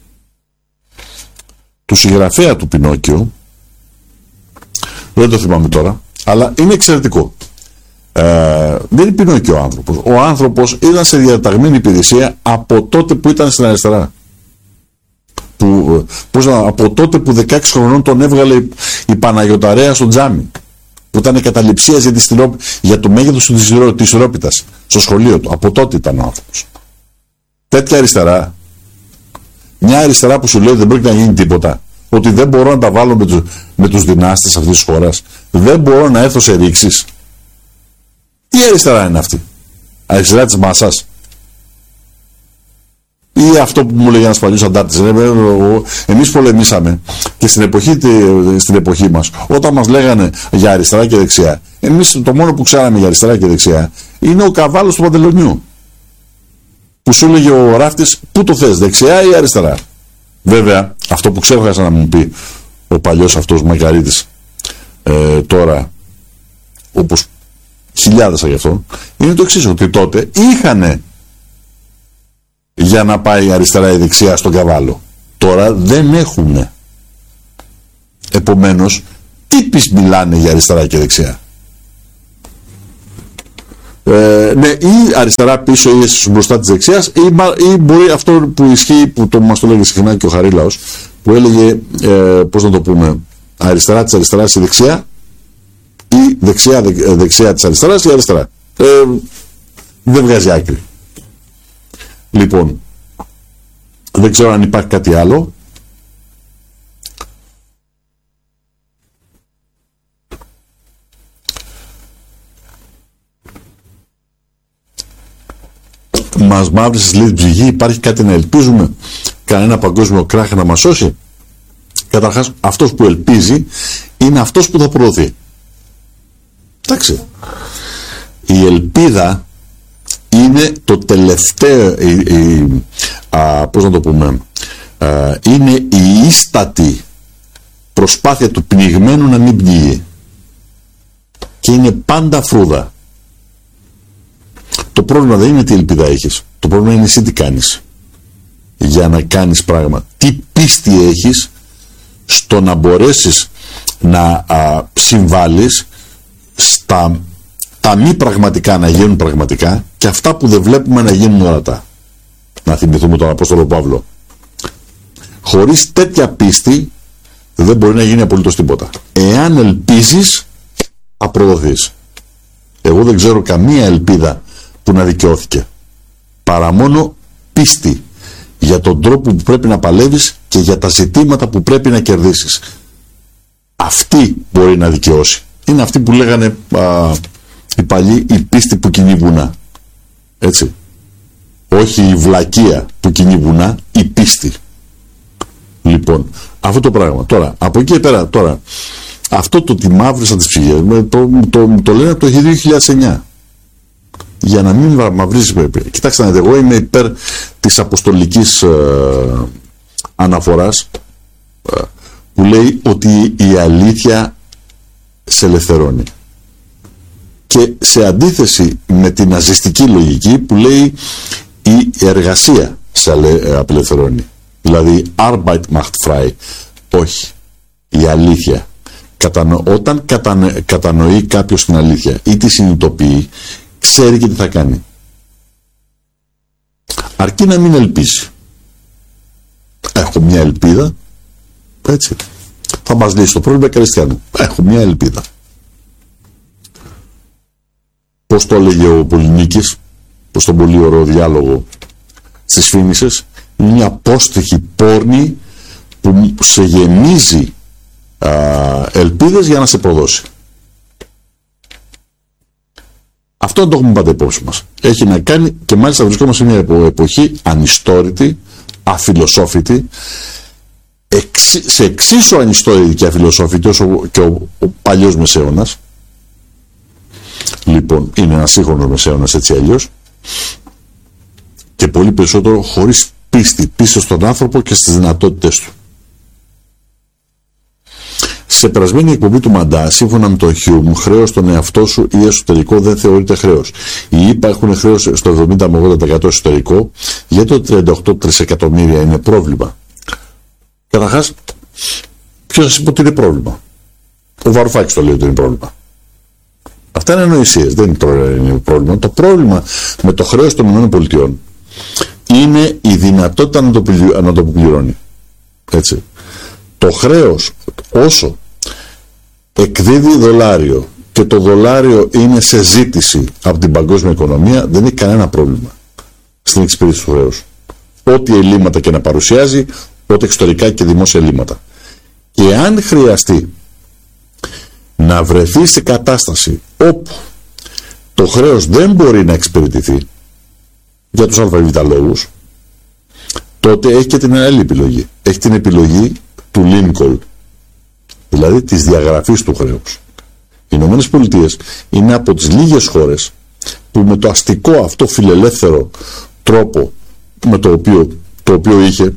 του συγγραφέα του Πινόκιο. Δεν το θυμάμαι τώρα, αλλά είναι εξαιρετικό. Ε, δεν είναι Πινόκιο ο άνθρωπος. Ο άνθρωπος ήταν σε διαταγμένη υπηρεσία από τότε που ήταν στην αριστερά. Που, πώς να, από τότε που δεκαέξι χρονών τον έβγαλε η, η Παναγιωταρέα στο τζάμι. Που ήταν καταληψίας για, τη για το μέγεθος της Ηρόπιτας στο σχολείο του. Από τότε ήταν ο άνθρωπος. Τέτοια αριστερά. Μια αριστερά που σου λέει δεν πρόκειται να γίνει τίποτα. Ότι δεν μπορώ να τα βάλω με τους, με τους δυνάστες αυτής της χώρας. Δεν μπορώ να έρθω σε ρήξεις. Τι αριστερά είναι αυτή? Αριστερά της μάσας? Ή αυτό που μου λέει ένας παλιός αντάρτης? Εμείς πολεμήσαμε και στην εποχή, στην εποχή μας, όταν μας λέγανε για αριστερά και δεξιά, εμείς το μόνο που ξέραμε για αριστερά και δεξιά είναι ο καβάλος του Παντελονιού. Που σου έλεγε ο ράφτης, πού το θες, δεξιά ή αριστερά? Βέβαια, αυτό που ξέχασα να μου πει ο παλιός αυτός Μακαρίτης ε, τώρα, όπως χιλιάδες από αυτό, είναι το εξής, ότι τότε είχανε για να πάει αριστερά ή δεξιά στον καβάλο. Τώρα δεν έχουν. Επομένως, τι πεις μιλάνε για αριστερά και δεξιά. Ε, ναι, ή αριστερά πίσω ή μπροστά της δεξιάς, ή, ή μπορεί αυτό που ισχύει, που το, μας το λέγει συχνά και ο Χαρίλαος, που έλεγε, ε, πώς να το πούμε, αριστερά της αριστεράς ή δεξιά, ή δεξιά, δε, δεξιά της αριστεράς ή αριστερά. Ε, δεν βγάζει άκρη. Λοιπόν, δεν ξέρω αν υπάρχει κάτι άλλο. Μας μαύρισε λίγη ψυχή, υπάρχει κάτι να ελπίζουμε, κανένα παγκόσμιο κράχ να μας σώσει. Καταρχάς, αυτός που ελπίζει είναι αυτός που θα προωθεί. Εντάξει. Η ελπίδα είναι το τελευταίο, η, η, α, πώς να το πούμε, α, είναι η ίστατη προσπάθεια του πνιγμένου να μην πνίγει. Και είναι πάντα φρούδα. Το πρόβλημα δεν είναι τι ελπίδα έχεις. Το πρόβλημα είναι εσύ τι κάνεις για να κάνεις πράγμα. Τι πίστη έχεις στο να μπορέσεις να α, συμβάλλεις στα τα μη πραγματικά να γίνουν πραγματικά και αυτά που δεν βλέπουμε να γίνουν ορατά. Να θυμηθούμε τον Απόστολο Παύλο. Χωρίς τέτοια πίστη δεν μπορεί να γίνει απολύτως τίποτα. Εάν ελπίζεις, θα προδοθείς. Εγώ δεν ξέρω καμία ελπίδα που να δικαιώθηκε. Παρά μόνο πίστη για τον τρόπο που πρέπει να παλεύεις και για τα ζητήματα που πρέπει να κερδίσεις. Αυτή μπορεί να δικαιώσει. Είναι αυτή που λέγανε α, οι παλιοί, η πίστη που κινεί βουνά. Έτσι. Όχι η βλακεία που κινεί βουνά, η πίστη. Λοιπόν, αυτό το πράγμα. Τώρα, από εκεί και πέρα, τώρα, αυτό το ότι μαύρισα τις ψυχές, το, το, το, το λένε από το δύο χιλιάδες εννιά. Για να μην μαυρίζεις πρέπει. Κοιτάξτε, εγώ είμαι υπέρ της αποστολικής ε, αναφοράς ε, που λέει ότι η αλήθεια σε ελευθερώνει. Και σε αντίθεση με την ναζιστική λογική που λέει η εργασία σε απελευθερώνει. Δηλαδή, Arbeit macht frei. Όχι. Η αλήθεια. Κατανο... Όταν κατανο... κατανοεί κάποιος την αλήθεια ή τη συνειδητοποιεί, ξέρει και τι θα κάνει. Αρκεί να μην ελπίσει. Έχω μια ελπίδα. Έτσι. Θα μας λύσει το πρόβλημα Χριστιανού. Έχω μια ελπίδα. Πώς το έλεγε ο Πολυνίκης, προς τον πολύ ωραίο διάλογο στις Φίνισσες, είναι μια απόστοιχη πόρνη που σε γεμίζει α, ελπίδες για να σε προδώσει. Αυτό να το έχουμε πάντα υπόψη μας. Έχει να κάνει, και μάλιστα βρισκόμαστε σε μια εποχή ανιστόρητη, αφιλοσόφητη, εξ, σε εξίσου ανιστόρητη και αφιλοσόφητη όσο και ο, ο παλιός Μεσαίωνας. Λοιπόν, είναι ένας σύγχρονος Μεσαίωνας έτσι αλλιώς, και πολύ περισσότερο χωρίς πίστη, πίστη στον άνθρωπο και στις δυνατότητες του. Σε περασμένη εκπομπή του Μαντά, σύμφωνα με τον Χιούμ, χρέος στον εαυτό σου ή εσωτερικό δεν θεωρείται χρέος. Οι ΗΠΑ έχουν χρέος στο εβδομήντα με ογδόντα τοις εκατό εσωτερικό, γιατί το τριάντα οκτώ τρισεκατομμύρια είναι πρόβλημα. Καταρχάς, ποιος σας είπε ότι είναι πρόβλημα? Ο Βαρουφάκης το λέει ότι είναι πρόβλημα. Αυτά είναι ανοησίες, δεν είναι πρόβλημα. Το πρόβλημα με το χρέος των ΗΠΑ είναι η δυνατότητα να το, πληρω... να το πληρώνει. Έτσι. Το χρέος, όσο εκδίδει δολάριο και το δολάριο είναι σε ζήτηση από την παγκόσμια οικονομία, δεν έχει κανένα πρόβλημα στην εξυπηρέτηση του χρέους. Ό,τι ελλείμματα και να παρουσιάζει, ό,τι εξωτερικά και δημόσια ελλείμματα. Και αν χρειαστεί να βρεθεί σε κατάσταση όπου το χρέος δεν μπορεί να εξυπηρετηθεί για τους ΑΒ λόγους, τότε έχει και την άλλη επιλογή. Έχει την επιλογή του Lincoln, δηλαδή της διαγραφής του χρέους. Οι Ηνωμένες Πολιτείες είναι από τις λίγες χώρες που με το αστικό αυτό φιλελεύθερο τρόπο με το οποίο, το οποίο είχε,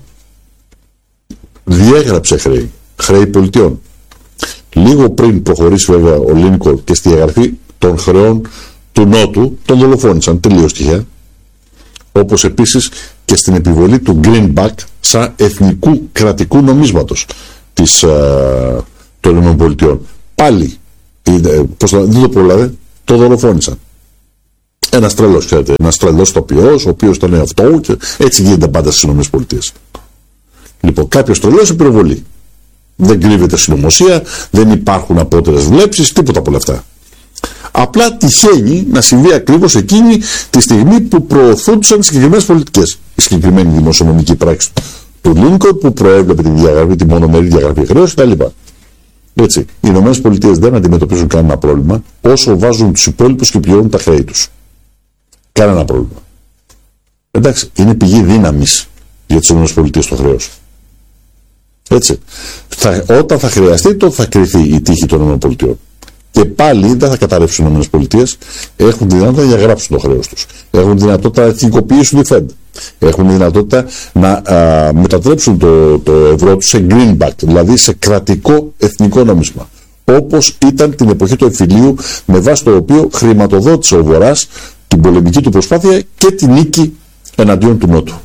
διέγραψε χρέη, χρέη πολιτιών. Λίγο πριν προχωρήσει βέβαια ο Λίνκολν και στη διαγραφή των χρεών του Νότου, τον δολοφόνησαν τελείως τυχαία. Όπως επίσης και στην επιβολή του greenback σαν εθνικού κρατικού νομίσματος της, ε, των ΗΠΑ. Πάλι, ε, πώς το, δεν το προλάβε, το δολοφόνησαν. Ένας τρελός, ξέρετε, ένας τρελός τοπιός, ο οποίος ήταν αυτό, και έτσι γίνεται πάντα στις ΗΠΑ. Λοιπόν, κάποιος τρελός είναι πυροβολή. Δεν κρύβεται συνωμοσία, δεν υπάρχουν απότερες βλέψεις, τίποτα από όλα αυτά. Απλά τυχαίνει να συμβεί ακριβώς εκείνη τη στιγμή που προωθούνταν συγκεκριμένες πολιτικές. Η συγκεκριμένη δημοσιονομική πράξη του Λίνκολν που προέβλεπε τη διαγραφή, τη μονομερή διαγραφή χρέους κτλ. Έτσι, οι Ηνωμένες Πολιτείες δεν αντιμετωπίζουν κανένα πρόβλημα όσο βάζουν τους υπόλοιπους και πληρώνουν τα χρέη τους. Κανένα πρόβλημα. Εντάξει, είναι πηγή δύναμης για τις Ηνωμένες Πολιτείες το χρέος. Έτσι. Θα, όταν θα χρειαστεί, τότε θα κρυθεί η τύχη των ΗΠΑ. Και πάλι δεν θα καταρρεύσουν οι ΗΠΑ. Έχουν τη δυνατότητα να διαγράψουν το χρέος τους. Έχουν τη δυνατότητα να εθνικοποιήσουν τη Fed. Έχουν τη δυνατότητα να α, μετατρέψουν το, το ευρώ τους σε greenback, δηλαδή σε κρατικό εθνικό νόμισμα. Όπως ήταν την εποχή του εμφυλίου, με βάση το οποίο χρηματοδότησε ο Βορράς την πολεμική του προσπάθεια και την νίκη εναντίον του Νότου.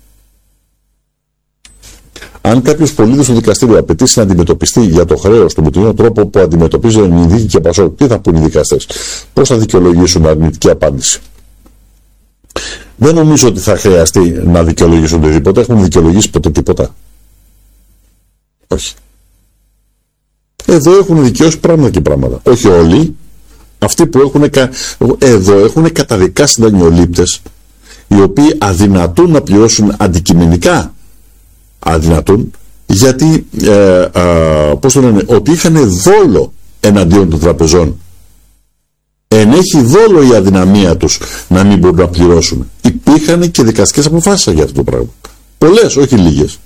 Αν κάποιος πολίτης στο δικαστήριο απαιτήσει να αντιμετωπιστεί για το χρέος του με τον ίδιο τρόπο που αντιμετωπίζουν οι Ινδίκοι και Πασόκ, τι θα πούν οι δικαστές, πώς θα δικαιολογήσουν αρνητική απάντηση? Δεν νομίζω ότι θα χρειαστεί να δικαιολογήσουν οτιδήποτε. Έχουν δικαιολογήσει ποτέ τίποτα? Όχι. Εδώ έχουν δικαιώσει πράγματα και πράγματα. Όχι όλοι. Αυτοί που έχουν, εδώ έχουν καταδικάσει δανειολήπτες οι οποίοι αδυνατούν να πληρώσουν αντικειμενικά. Αδυνατούν γιατί ε, ε, πώς το λένε, ότι είχαν δόλο εναντίον των τραπεζών. Ενέχει δόλο η αδυναμία τους να μην μπορούν να πληρώσουν. Υπήρχαν και δικαστικές αποφάσεις για αυτό το πράγμα. Πολλές, όχι λίγες.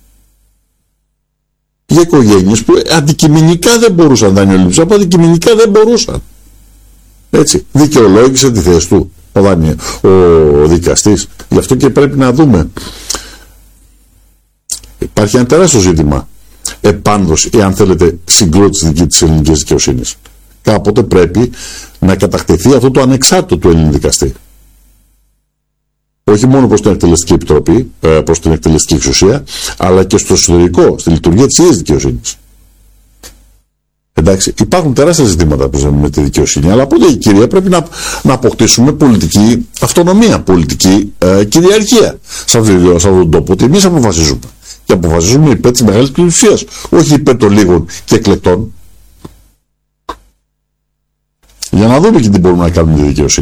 Για οικογένειες που αντικειμενικά δεν μπορούσαν, δανειολήψεις, από αντικειμενικά δεν μπορούσαν. Έτσι, δικαιολόγησε τη θέση του ο, δανειο, ο δικαστής. Γι' αυτό και πρέπει να δούμε. Υπάρχει ένα τεράστιο ζήτημα επάνδρωση, εάν θέλετε, συγκρότηση της ελληνικής δικαιοσύνης. Κάποτε πρέπει να κατακτηθεί αυτό το ανεξάρτητο του Έλληνου δικαστή. Όχι μόνο προς την εκτελεστική επιτροπή, προς την εκτελεστική εξουσία, αλλά και στο εσωτερικό, στη λειτουργία της ίδιας δικαιοσύνης. Εντάξει, υπάρχουν τεράστια ζητήματα με τη δικαιοσύνη, αλλά από η κυρία πρέπει να, να αποκτήσουμε πολιτική αυτονομία, πολιτική ε, κυριαρχία σε αυτόν τον τόπο, ότι εμείς αποφασίζουμε. Και αποφασίζουμε υπέρ της μεγάλης πλειοψηφίας, όχι υπέρ των λίγων και εκλεκτών. Για να δούμε και τι μπορούμε να κάνουμε με τη δικαιοσύνη.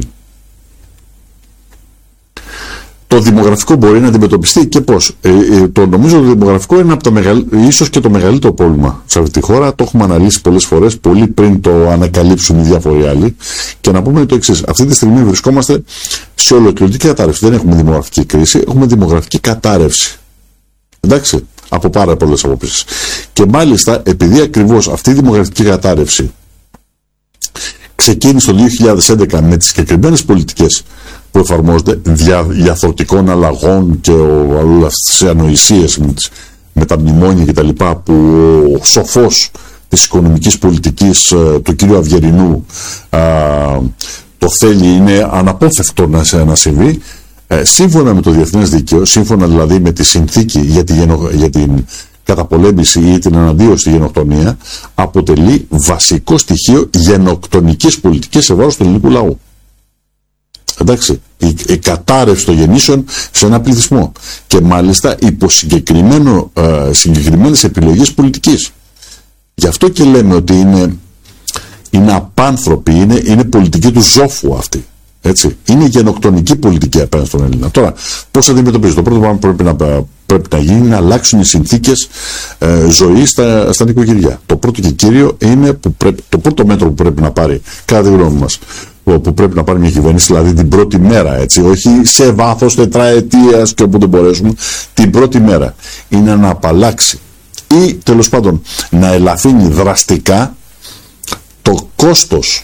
Το δημογραφικό μπορεί να αντιμετωπιστεί και πώς. Ε, ε, το νομίζω το δημογραφικό είναι από το μεγαλ... ίσως και το μεγαλύτερο πρόβλημα σε αυτή τη χώρα. Το έχουμε αναλύσει πολλές φορές, πολύ πριν το ανακαλύψουν οι διάφοροι άλλοι. Και να πούμε το εξής. Αυτή τη στιγμή βρισκόμαστε σε ολοκληρωτική κατάρρευση. Δεν έχουμε δημογραφική κρίση, έχουμε δημογραφική κατάρρευση. Εντάξει, από πάρα πολλές απόψεις. Και μάλιστα, επειδή ακριβώς αυτή η δημογραφική κατάρρευση ξεκίνησε το δύο χιλιάδες έντεκα με τις συγκεκριμένες πολιτικές που εφαρμόζονται, δια, διαθροτικών αλλαγών και όλες τις ανοησίες με, με τα μνημόνια κτλ. Που ο σοφός της οικονομικής πολιτικής του κ. Αυγερινού α, το θέλει, είναι αναπόφευκτο να, να συμβεί. Ε, σύμφωνα με το διεθνές δίκαιο, σύμφωνα δηλαδή με τη συνθήκη για, τη γενο, για την καταπολέμηση ή την αναντίωση στη γενοκτονία, αποτελεί βασικό στοιχείο γενοκτονικής πολιτικής σε βάρος του ελληνικού λαού. Εντάξει, η, η κατάρρευση των γεννήσεων σε ένα πληθυσμό και μάλιστα υπό συγκεκριμένο, ε, συγκεκριμένες επιλογές πολιτικής. Γι' αυτό και λέμε ότι είναι, είναι απάνθρωπη, είναι, είναι πολιτική του ζόφου αυτή. Έτσι. Είναι γενοκτονική πολιτική απέναντι στον Έλληνα. Τώρα, πώς αντιμετωπίζει? Το πρώτο πράγμα που πρέπει να, πρέπει να γίνει είναι να αλλάξουν οι συνθήκες ε, ζωής στα, στα νοικοκυριά. Το πρώτο και κύριο είναι που πρέπει, το πρώτο μέτρο που πρέπει να πάρει, κατά τη γνώμη μας, που πρέπει να πάρει μια κυβέρνηση, δηλαδή την πρώτη μέρα, έτσι, όχι σε βάθος τετραετίας και όπου δεν μπορέσουμε, την πρώτη μέρα είναι να απαλλάξει ή τέλος πάντων να ελαφρύνει δραστικά το κόστος.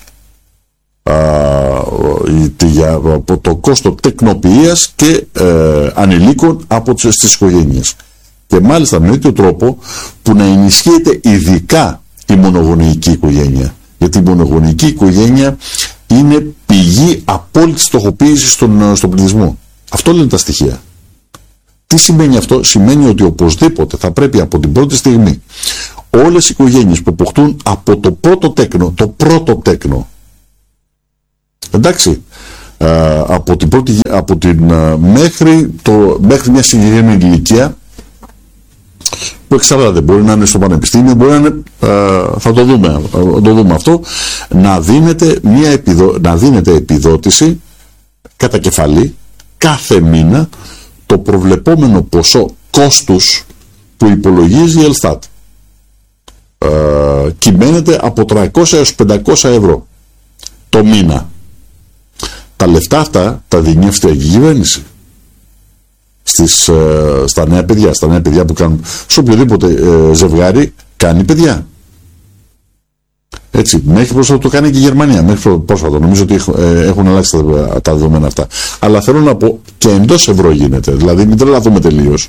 Από το κόστος τεκνοποιίας και ε, ανηλίκων από τις, τις οικογένειες, και μάλιστα με τέτοιο τρόπο που να ενισχύεται ειδικά η μονογονεϊκή οικογένεια, γιατί η μονογονεϊκή οικογένεια είναι πηγή απόλυτης στοχοποίησης στον, στον πληθυσμό. Αυτό λένε τα στοιχεία. Τι σημαίνει αυτό? Σημαίνει ότι οπωσδήποτε θα πρέπει από την πρώτη στιγμή όλες οι οικογένειες που αποκτούν από το πρώτο τέκνο, το πρώτο τέκνο, εντάξει, α, από την πρώτη, από την, α, μέχρι, το, μέχρι μια συγκεκριμένη ηλικία, που εξαρτάται, μπορεί να είναι στο πανεπιστήμιο, μπορεί να είναι, α, θα το δούμε, θα το δούμε αυτό, να δίνεται, μια επιδο, να δίνεται επιδότηση κατά κεφαλή κάθε μήνα το προβλεπόμενο ποσό κόστους που υπολογίζει η Ελστάτ. Ε, κυμαίνεται από τριακόσια έως πεντακόσια ευρώ το μήνα. Τα λεφτά αυτά τα δίνει η αυστριακή κυβέρνηση στις, ε, στα νέα παιδιά, στα νέα παιδιά που κάνουν, σε οποιοδήποτε ε, ζευγάρι κάνει παιδιά. Έτσι, μέχρι πρόσφατα το κάνει και η Γερμανία, μέχρι πρόσφατα, νομίζω ότι ε, έχουν αλλάξει τα, τα δεδομένα αυτά. Αλλά θέλω να πω, και εντός ευρώ γίνεται, δηλαδή μην τρελαθούμε τελείως.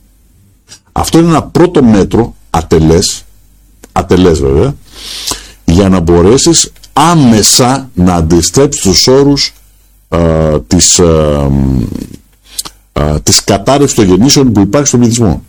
Αυτό είναι ένα πρώτο μέτρο, ατελές, ατελές βέβαια, για να μπορέσεις άμεσα να αντιστρέψεις τους όρους α, της, α, α, της κατάρρευσης των γεννήσεων που υπάρχει στον πληθυσμό.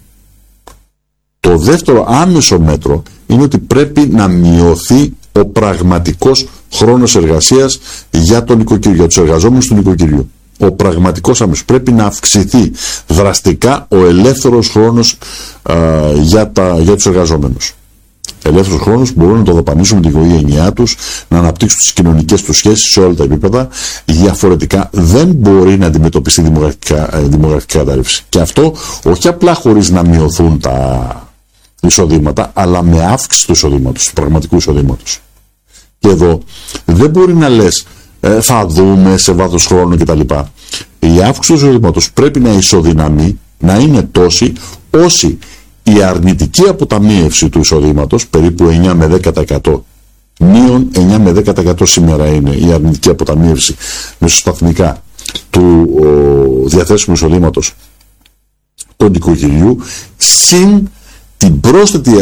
Το δεύτερο άμεσο μέτρο είναι ότι πρέπει να μειωθεί ο πραγματικός χρόνος εργασίας για τον νοικοκυριό, για τους εργαζόμενους του νοικοκυριού. Ο πραγματικός άμεσος πρέπει να αυξηθεί δραστικά ο ελεύθερος χρόνος α, για, τα, για τους εργαζόμενους. Ελεύθερος χρόνος που μπορούν να το δαπανίσουν με την οικογένειά τους, να αναπτύξουν τις κοινωνικές τους σχέσεις σε όλα τα επίπεδα. Διαφορετικά δεν μπορεί να αντιμετωπιστεί δημογραφικά, δημογραφική κατάρρευση. Και αυτό όχι απλά χωρίς να μειωθούν τα εισοδήματα, αλλά με αύξηση του εισοδήματος, του πραγματικού εισοδήματος. Και εδώ δεν μπορεί να λες ε, θα δούμε σε βάθος χρόνου κτλ. Η αύξηση του εισοδήματος πρέπει να ισοδυναμεί, να είναι τόση όση η αρνητική αποταμίευση του εισοδήματος, περίπου εννιά με δέκα τοις εκατό, μείον εννιά με δέκα τοις εκατό σήμερα είναι η αρνητική αποταμίευση μεσοσταθμικά του ο, διαθέσιμου εισοδήματος του νοικοκυριού, συν την πρόσθετη, α,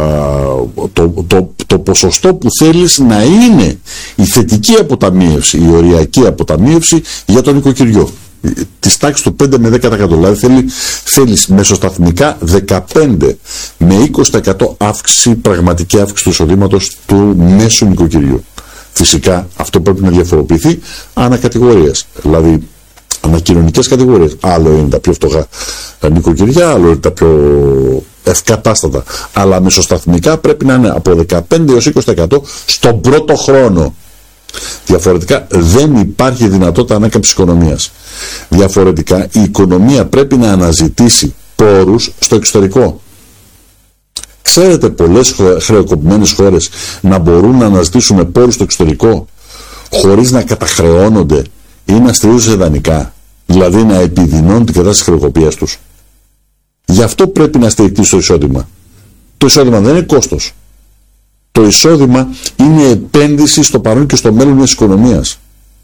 το, το, το ποσοστό που θέλεις να είναι η θετική αποταμίευση, η οριακή αποταμίευση για το νοικοκυριό, της τάξης του πέντε με δέκα τοις εκατό. Δηλαδή θέλει, θέλεις μεσοσταθμικά δεκαπέντε με είκοσι τοις εκατό αύξηση, πραγματική αύξηση του εισοδήματος του μέσου νοικοκυριού. Φυσικά αυτό πρέπει να διαφοροποιηθεί ανακατηγορίες, δηλαδή ανακοινωνικές κατηγορίες. Άλλο είναι τα πιο φτωχά νοικοκυριά, άλλο είναι τα πιο ευκατάστατα. Αλλά μεσοσταθμικά πρέπει να είναι από δεκαπέντε έως είκοσι τοις εκατό στον πρώτο χρόνο. Διαφορετικά δεν υπάρχει δυνατότητα ανάκαμψης οικονομίας. Διαφορετικά η οικονομία πρέπει να αναζητήσει πόρους στο εξωτερικό. Ξέρετε πολλές χρεοκοπημένες χώρες να μπορούν να αναζητήσουν πόρους στο εξωτερικό χωρίς να καταχρεώνονται ή να στηρίζονται σε δανεικά, δηλαδή να επιδεινώνουν την κατάσταση χρεοκοπίας τους. Γι' αυτό πρέπει να στηριχτεί στο εισόδημα. Το εισόδημα δεν είναι κόστος. Το εισόδημα είναι επένδυση στο παρόν και στο μέλλον μιας οικονομίας.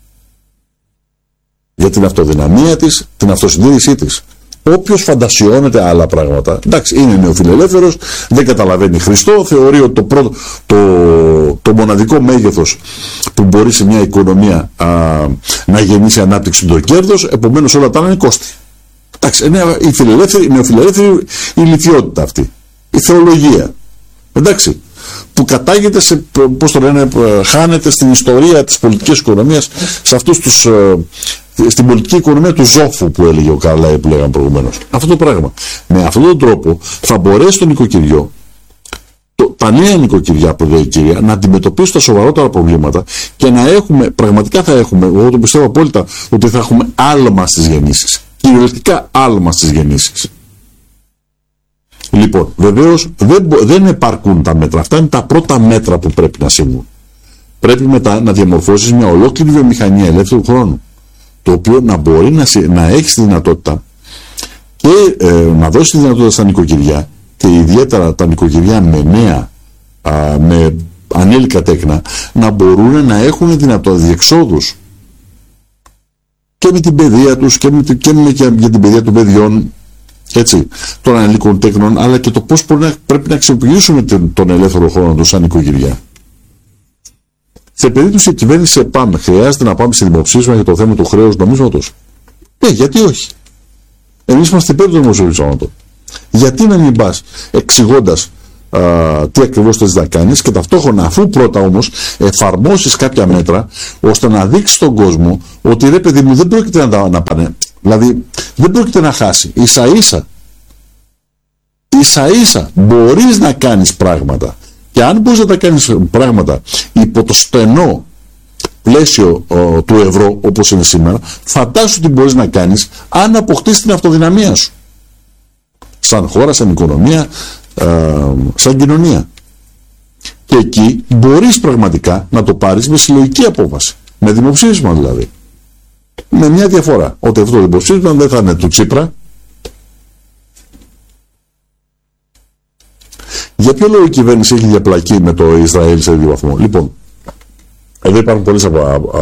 Για την αυτοδυναμία της, την αυτοσυντήρησή της. Όποιος φαντασιώνεται άλλα πράγματα, εντάξει, είναι νεοφιλελεύθερος, δεν καταλαβαίνει Χριστό, θεωρεί ότι το, πρώτο, το, το μοναδικό μέγεθος που μπορεί σε μια οικονομία α, να γεννήσει ανάπτυξη το κέρδος, επομένως όλα τα άλλα είναι κόστη. Εντάξει, είναι η, φιλελεύθερη, η νεοφιλελεύθερη η ηλικιότητα αυτή, η θεολογία, εντάξει, που κατάγεται σε, πώς το λένε, χάνεται στην ιστορία της πολιτικής οικονομίας, σε αυτούς τους, στην πολιτική οικονομία του Ζόφου που έλεγε ο Καρλάι που λέγαμε προηγουμένως. Αυτό το πράγμα. Με αυτόν τον τρόπο θα μπορέσει το νοικοκυριό, το, τα νέα νοικοκυριά που λέει η κυρία, να αντιμετωπίσουν τα σοβαρότερα προβλήματα και να έχουμε, πραγματικά θα έχουμε, εγώ το πιστεύω απόλυτα, ότι θα έχουμε άλμα στις γεννήσεις. Κυριολεκτικά άλμα στις γεννήσεις. Λοιπόν, βεβαίως δεν, δεν επαρκούν τα μέτρα. Αυτά είναι τα πρώτα μέτρα που πρέπει να συμβούν. Πρέπει μετά να διαμορφώσεις μια ολόκληρη βιομηχανία ελεύθερου χρόνου, το οποίο να μπορεί να, να έχει τη δυνατότητα και ε, να δώσει τη δυνατότητα στα νοικοκυριά, και ιδιαίτερα τα νοικοκυριά με νέα, α, με ανήλικα τέκνα, να μπορούν να έχουν δυνατότητα διεξόδους και με την παιδεία τους και, με, και, με, και για την παιδεία των παιδιών, έτσι, των ανηλίκων τέκνων, αλλά και το πώς να, πρέπει να αξιοποιήσουμε τον, τον ελεύθερο χρόνο του σαν νοικοκυριά. Σε περίπτωση η κυβέρνηση ΕΠΑΜ χρειάζεται να πάμε σε δημοψήφισμα για το θέμα του χρέους νομίσματος. Ναι, γιατί όχι. Εμείς είμαστε υπέρ του δημοσίου σώματο. Γιατί να μην πας εξηγώντας τι ακριβώς θες να κάνεις και ταυτόχρονα, αφού πρώτα όμως εφαρμόσεις κάποια μέτρα, ώστε να δείξεις στον κόσμο ότι ρε παιδί μου δεν πρόκειται να, να πάνε, δηλαδή δεν πρόκειται να χάσει. Ίσα ίσα, ίσα ίσα μπορείς να κάνεις πράγματα, και αν μπορείς να τα κάνεις πράγματα υπό το στενό πλαίσιο ο, του ευρώ όπως είναι σήμερα, φαντάσου τι μπορείς να κάνεις αν αποκτήσεις την αυτοδυναμία σου σαν χώρα, σαν οικονομία, ε, σαν κοινωνία. Και εκεί μπορείς πραγματικά να το πάρεις με συλλογική απόφαση, με δημοψήφισμα δηλαδή, με μια διαφορά, ότι αυτό το δημοψήφισμα δεν θα είναι του Τσίπρα. Για ποιο λόγο η κυβέρνηση έχει διαπλακεί με το Ισραήλ σε ίδιο βαθμό? Λοιπόν, εδώ υπάρχουν πολλές, απο, α,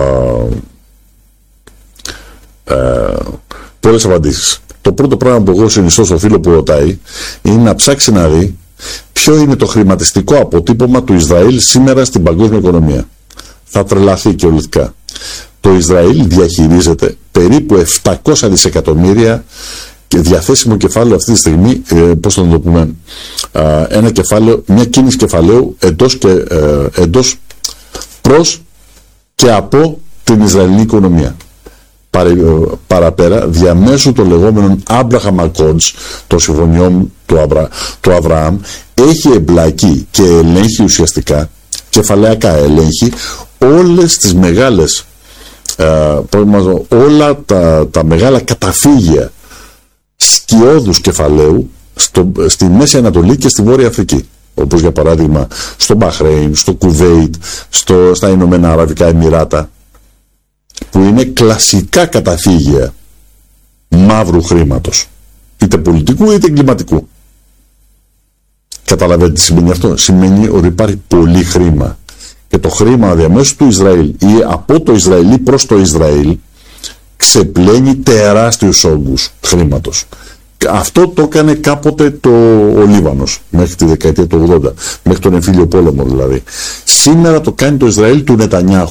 α, πολλές απαντήσεις. Το πρώτο πράγμα που εγώ συνιστώ στο φίλο που ρωτάει είναι να ψάξει να δει ποιο είναι το χρηματιστικό αποτύπωμα του Ισραήλ σήμερα στην παγκόσμια οικονομία. Θα τρελαθεί κυριολεκτικά. Το Ισραήλ διαχειρίζεται περίπου επτακόσια δισεκατομμύρια και διαθέσιμο κεφάλαιο αυτή τη στιγμή, ε, πώς θα το πούμε, ε, ένα κεφάλαιο, μια κίνηση κεφαλαίου εντός, και, ε, εντός προς και από την Ισραηλινή οικονομία. Παρα, παραπέρα, διαμέσου των λεγόμενων Abraham Accords, των συμφωνιών του, Αβρα, του Αβραάμ, έχει εμπλακεί και ελέγχει ουσιαστικά, κεφαλαιακά ελέγχει, όλες τις μεγάλες, ε, όλα τα, τα μεγάλα καταφύγια σκιώδους κεφαλαίου στο, στη Μέση Ανατολή και στη Βόρεια Αφρική. Όπως για παράδειγμα στο Μπαχρέιν, στο Κουβέιτ, στο, στα Ηνωμένα Αραβικά Εμιράτα, που είναι κλασικά καταφύγια μαύρου χρήματος, είτε πολιτικού είτε εγκληματικού. Καταλαβαίνετε τι σημαίνει αυτό? Σημαίνει ότι υπάρχει πολύ χρήμα, και το χρήμα διαμέσου του Ισραήλ ή από το Ισραήλ προς το Ισραήλ ξεπλένει τεράστιους όγκους χρήματος. Αυτό το έκανε κάποτε το, ο Λίβανος μέχρι τη δεκαετία του ογδόντα, μέχρι τον εμφύλιο πόλεμο δηλαδή. Σήμερα το κάνει το Ισραήλ του Νετανιάχου.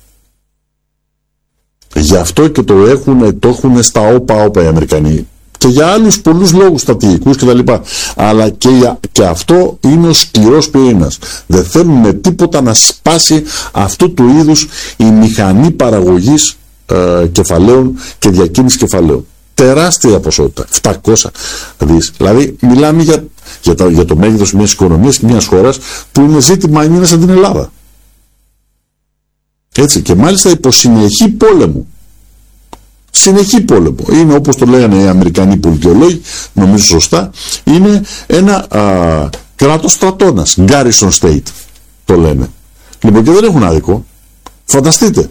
Γι' αυτό και το έχουν, το έχουν στα όπα-όπα οι Αμερικανοί. Και για άλλους πολλούς λόγους στρατηγικούς κτλ. Αλλά και, για, και αυτό είναι ο σκληρός πυρήνας. Δεν θέλουν με τίποτα να σπάσει αυτού του είδους η μηχανή παραγωγής ε, κεφαλαίων και διακίνησης κεφαλαίων. Τεράστια ποσότητα, επτακόσια δις. Δηλαδή μιλάμε για, για, τα, για το μέγεθος μιας οικονομίας και μιας χώρας που είναι ζήτημα είναι σαν την Ελλάδα. Έτσι, και μάλιστα υπό συνεχή πόλεμο. Συνεχή πόλεμο. Είναι, όπως το λέγανε οι Αμερικανοί πολιτιολόγοι, νομίζω σωστά, είναι ένα α, κράτος στρατώνας. Garrison State το λένε. Λοιπόν, και δεν έχουν άδικο. Φανταστείτε.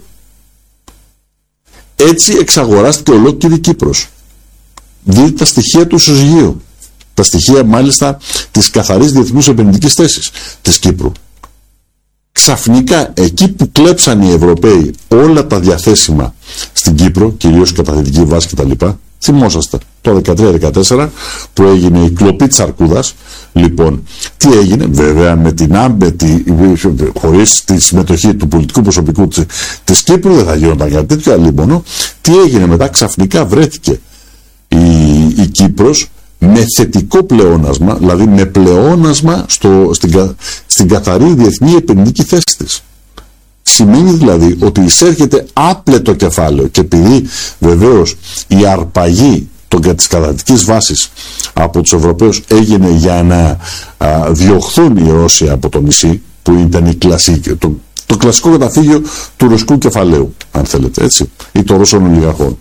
Έτσι εξαγοράστηκε ολόκληρη Κύπρος. Δείτε τα στοιχεία του ισοζυγίου. Τα στοιχεία μάλιστα της καθαρής διεθνούς επενδυτικής θέσης της Κύπρου. Ξαφνικά εκεί που κλέψαν οι Ευρωπαίοι όλα τα διαθέσιμα στην Κύπρο, κυρίως κατά θετική βάση κτλ. Θυμόσαστε το δεκατρία δεκατέσσερα που έγινε η κλοπή της Αρκούδας. Λοιπόν, τι έγινε? Βέβαια με την άμπετη, χωρίς τη συμμετοχή του πολιτικού προσωπικού της, της Κύπρου δεν θα γινόταν κάτι τέτοιο. Αλλά τι έγινε μετά? Ξαφνικά βρέθηκε η, η Κύπρος με θετικό πλεόνασμα, δηλαδή με πλεόνασμα στο, στην, στην καθαρή διεθνή επενδυτική θέση της. Σημαίνει δηλαδή ότι εισέρχεται άπλετο κεφάλαιο, και επειδή βεβαίως η αρπαγή της καταδυτικής βάσης από τους Ευρωπαίους έγινε για να α, διωχθούν οι Ρώσοι από το νησί, που ήταν η κλασική, το, το κλασικό καταφύγιο του ρωσικού κεφαλαίου, αν θέλετε, έτσι, ή των Ρώσων ολιγαρχών.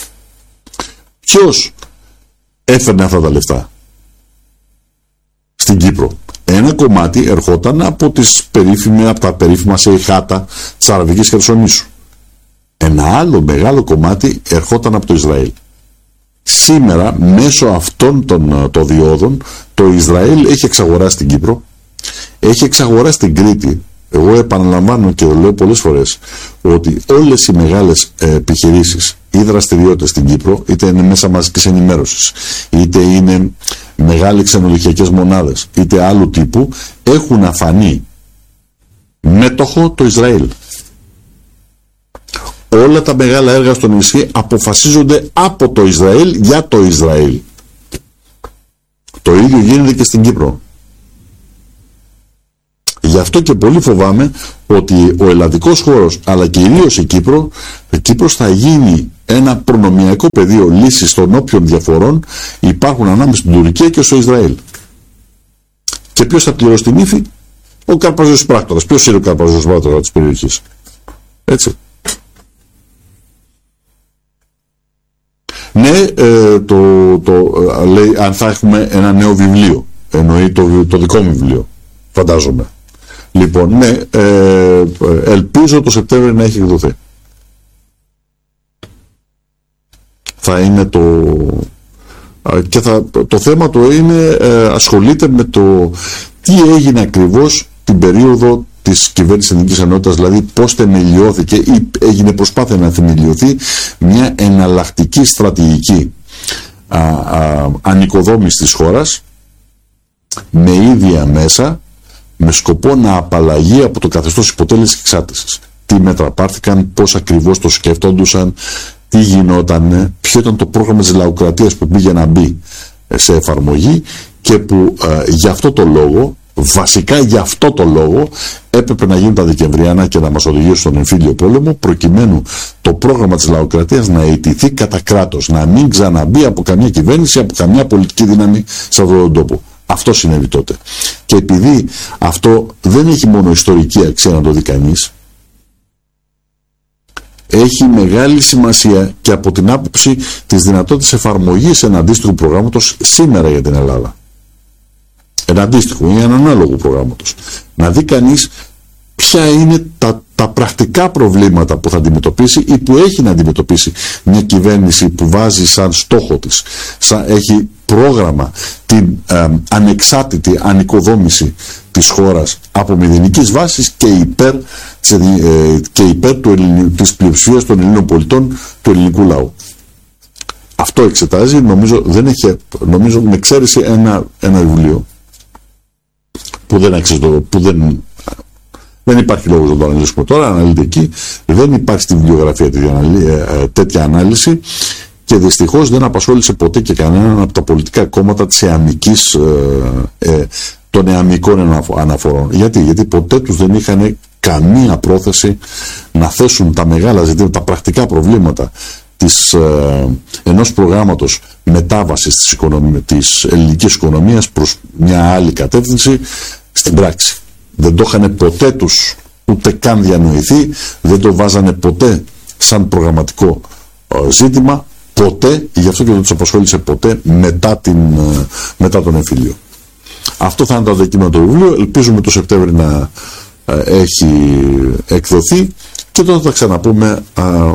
Ποιος έφερνε αυτά τα λεφτά στην Κύπρο? Ένα κομμάτι ερχόταν από, τις περίφημε, από τα περίφημα Σεϊχάτα της Αραβικής Χερσονήσου. Ένα άλλο μεγάλο κομμάτι ερχόταν από το Ισραήλ. Σήμερα μέσω αυτών των, των διόδων το Ισραήλ έχει εξαγοράσει την Κύπρο, έχει εξαγοράσει την Κρήτη. Εγώ επαναλαμβάνω και το λέω πολλές φορές ότι όλες οι μεγάλες επιχειρήσεις ή δραστηριότητες στην Κύπρο, είτε είναι μέσα μαζικής ενημέρωσης, είτε είναι μεγάλες ξενοδοχειακές μονάδες, είτε άλλου τύπου, έχουν αφανεί μέτοχο το Ισραήλ. όλα τα μεγάλα έργα στο νησί αποφασίζονται από το Ισραήλ για το Ισραήλ. Το ίδιο γίνεται και στην Κύπρο. Γι' αυτό και πολύ φοβάμαι ότι ο ελλαδικός χώρος, αλλά κυρίως η Κύπρο, η Κύπρος θα γίνει ένα προνομιακό πεδίο λύσης των όποιων διαφορών υπάρχουν ανάμεσα στην Τουρκία και στο Ισραήλ. Και ποιος θα πληρώσει την ύφη? Ο καρπαζός πράκτορας. Ποιος είναι ο καρπαζός πράκτορας της περιοχής? Έτσι. Ναι, ε, το, το, ε, λέει αν θα έχουμε ένα νέο βιβλίο. Εννοεί το, το δικό μου βιβλίο, φαντάζομαι. Λοιπόν, ναι, ε, ελπίζω το Σεπτέμβριο να έχει εκδοθεί. Θα είναι το... Και θα, το θέμα το είναι, ε, ασχολείται με το τι έγινε ακριβώς την περίοδο της κυβέρνησης Εθνικής Ενότητας, δηλαδή πώς θεμελιώθηκε ή έγινε προσπάθεια να θεμελιωθεί μια εναλλακτική στρατηγική α, α, ανοικοδόμηση της χώρας με ίδια μέσα, με σκοπό να απαλλαγεί από το καθεστώς υποτέλεσης και εξάρτησης. Τι μέτρα πάρθηκαν, πώς ακριβώς το σκεφτόντουσαν, τι γινόταν, ποιο ήταν το πρόγραμμα της λαοκρατίας που πήγε να μπει σε εφαρμογή και που ε, για αυτό το λόγο, βασικά για αυτό το λόγο, έπρεπε να γίνουν τα Δεκεμβριανά και να μας οδηγήσουν στον εμφύλιο πόλεμο, προκειμένου το πρόγραμμα της λαοκρατίας να αιτηθεί κατά κράτος, να μην ξαναμπεί από καμία κυβέρνηση, από καμιά πολιτική δύναμη σε αυτόν τον τόπο. Αυτό συνέβη τότε. Και επειδή αυτό δεν έχει μόνο ιστορική αξία να το δει κανείς, έχει μεγάλη σημασία και από την άποψη της δυνατότητας εφαρμογής ένα αντίστοιχου προγράμματος σήμερα για την Ελλάδα. Ένα αντίστοιχο ή ένα ανάλογο προγράμματος. Να δει κανείς ποια είναι τα, τα πρακτικά προβλήματα που θα αντιμετωπίσει ή που έχει να αντιμετωπίσει μια κυβέρνηση που βάζει σαν στόχο της, σαν, έχει πρόγραμμα την ε, ανεξάρτητη ανοικοδόμηση της χώρας από μηδενικής βάσης και υπέρ, ε, και υπέρ του Ελλην, της πλειοψηφίας των Ελλήνων πολιτών, του ελληνικού λαού. Αυτό εξετάζει, νομίζω, δεν έχει, νομίζω με εξαίρεση ένα, ένα βιβλίο που δεν αξίζει, που δεν, δεν υπάρχει λόγος να το αναλύσουμε τώρα, αναλύεται εκεί, δεν υπάρχει στη βιβλιογραφία τέτοια ανάλυση και δυστυχώς δεν απασχόλησε ποτέ και κανέναν από τα πολιτικά κόμματα της εαμικής, ε, ε, των εαμικών αναφορών. Γιατί? Γιατί ποτέ τους δεν είχαν καμία πρόθεση να θέσουν τα μεγάλα ζητήματα, τα πρακτικά προβλήματα της, ε, ενός προγράμματος μετάβασης της, οικονομία, της ελληνικής οικονομίας προς μια άλλη κατεύθυνση στην πράξη. Δεν το είχαν ποτέ τους ούτε καν διανοηθεί, δεν το βάζανε ποτέ σαν προγραμματικό ε, ζήτημα, ποτέ, γι' αυτό και δεν τους απασχόλησε ποτέ μετά, την, ε, μετά τον εμφύλιο. Αυτό θα είναι το αντικείμενο του βιβλίου, ελπίζουμε το Σεπτέμβριο να ε, έχει εκδοθεί και τότε θα τα ξαναπούμε ε,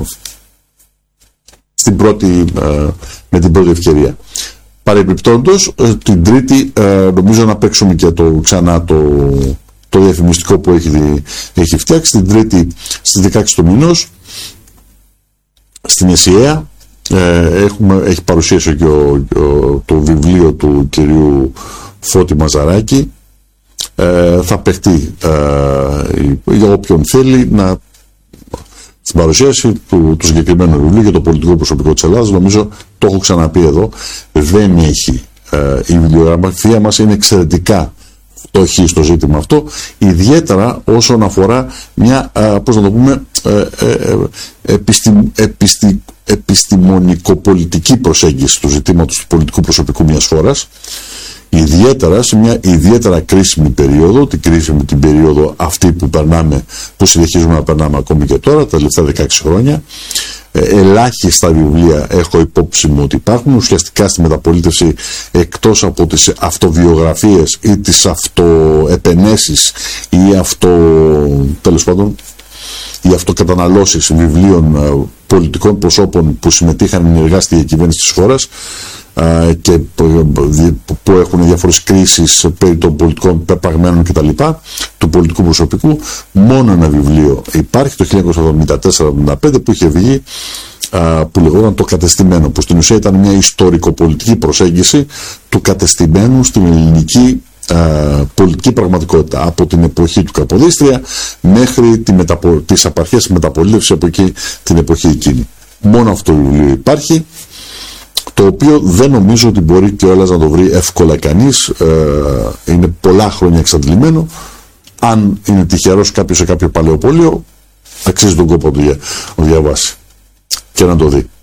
στην πρώτη, ε, με την πρώτη ευκαιρία. Παρεμπιπτόντως, ε, την Τρίτη ε, νομίζω να παίξουμε και το, ξανά το, το διαφημιστικό που έχει, έχει φτιάξει. Την Τρίτη στις δεκαέξι του μηνός στην ΕΣΥΑ ε, έχουμε, έχει παρουσίαση και ο, ο, το βιβλίο του κυρίου Φώτη Μαζαράκη. Ε, θα παιχτεί ε, για όποιον θέλει να στην παρουσίαση του, του συγκεκριμένου βιβλίου για το πολιτικό προσωπικό της Ελλάδας. Νομίζω το έχω ξαναπεί εδώ, δεν έχει ε, η βιβλιογραφία μας είναι εξαιρετικά φτωχή στο ζήτημα αυτό, ιδιαίτερα όσον αφορά μια ε, πώς να το πούμε ε, ε, επιστη, επιστη, επιστημονικο-πολιτική προσέγγιση του ζητήματος του πολιτικού προσωπικού μιας χώρας, ιδιαίτερα σε μια ιδιαίτερα κρίσιμη περίοδο, την κρίσιμη την περίοδο αυτή που περνάμε, που συνεχίζουμε να περνάμε ακόμη και τώρα, τα τελευταία δεκαέξι χρόνια. Ε, ελάχιστα βιβλία έχω υπόψη μου ότι υπάρχουν, ουσιαστικά στη μεταπολίτευση, εκτός από τις αυτοβιογραφίες ή τις αυτοεπενέσεις ή αυτο, τέλος πάντων, οι αυτοκαταναλώσεις βιβλίων ε, πολιτικών προσώπων που συμμετείχαν ενεργά στη διακυβέρνηση της χώρας και που έχουν διάφορες κρίσεις περί των πολιτικών πεπραγμένων κτλ. Του πολιτικού προσωπικού, μόνο ένα βιβλίο υπάρχει το χίλια εννιακόσια εβδομήντα τέσσερα εβδομήντα πέντε που είχε βγει, που λεγόταν Το Κατεστημένο, που στην ουσία ήταν μια ιστορικοπολιτική προσέγγιση του κατεστημένου στην ελληνική ε, πολιτική πραγματικότητα από την εποχή του Καποδίστρια μέχρι τη μεταπο, τις απαρχές μεταπολίτευσης από εκεί την εποχή εκείνη. Μόνο αυτό το βιβλίο υπάρχει, το οποίο δεν νομίζω ότι μπορεί κιόλας να το βρει εύκολα κανείς. Ε, είναι πολλά χρόνια εξαντλημένο. Αν είναι τυχερός κάποιος σε κάποιο παλαιοπόλιο, αξίζει τον κόπο να το διαβάσει και να το δει.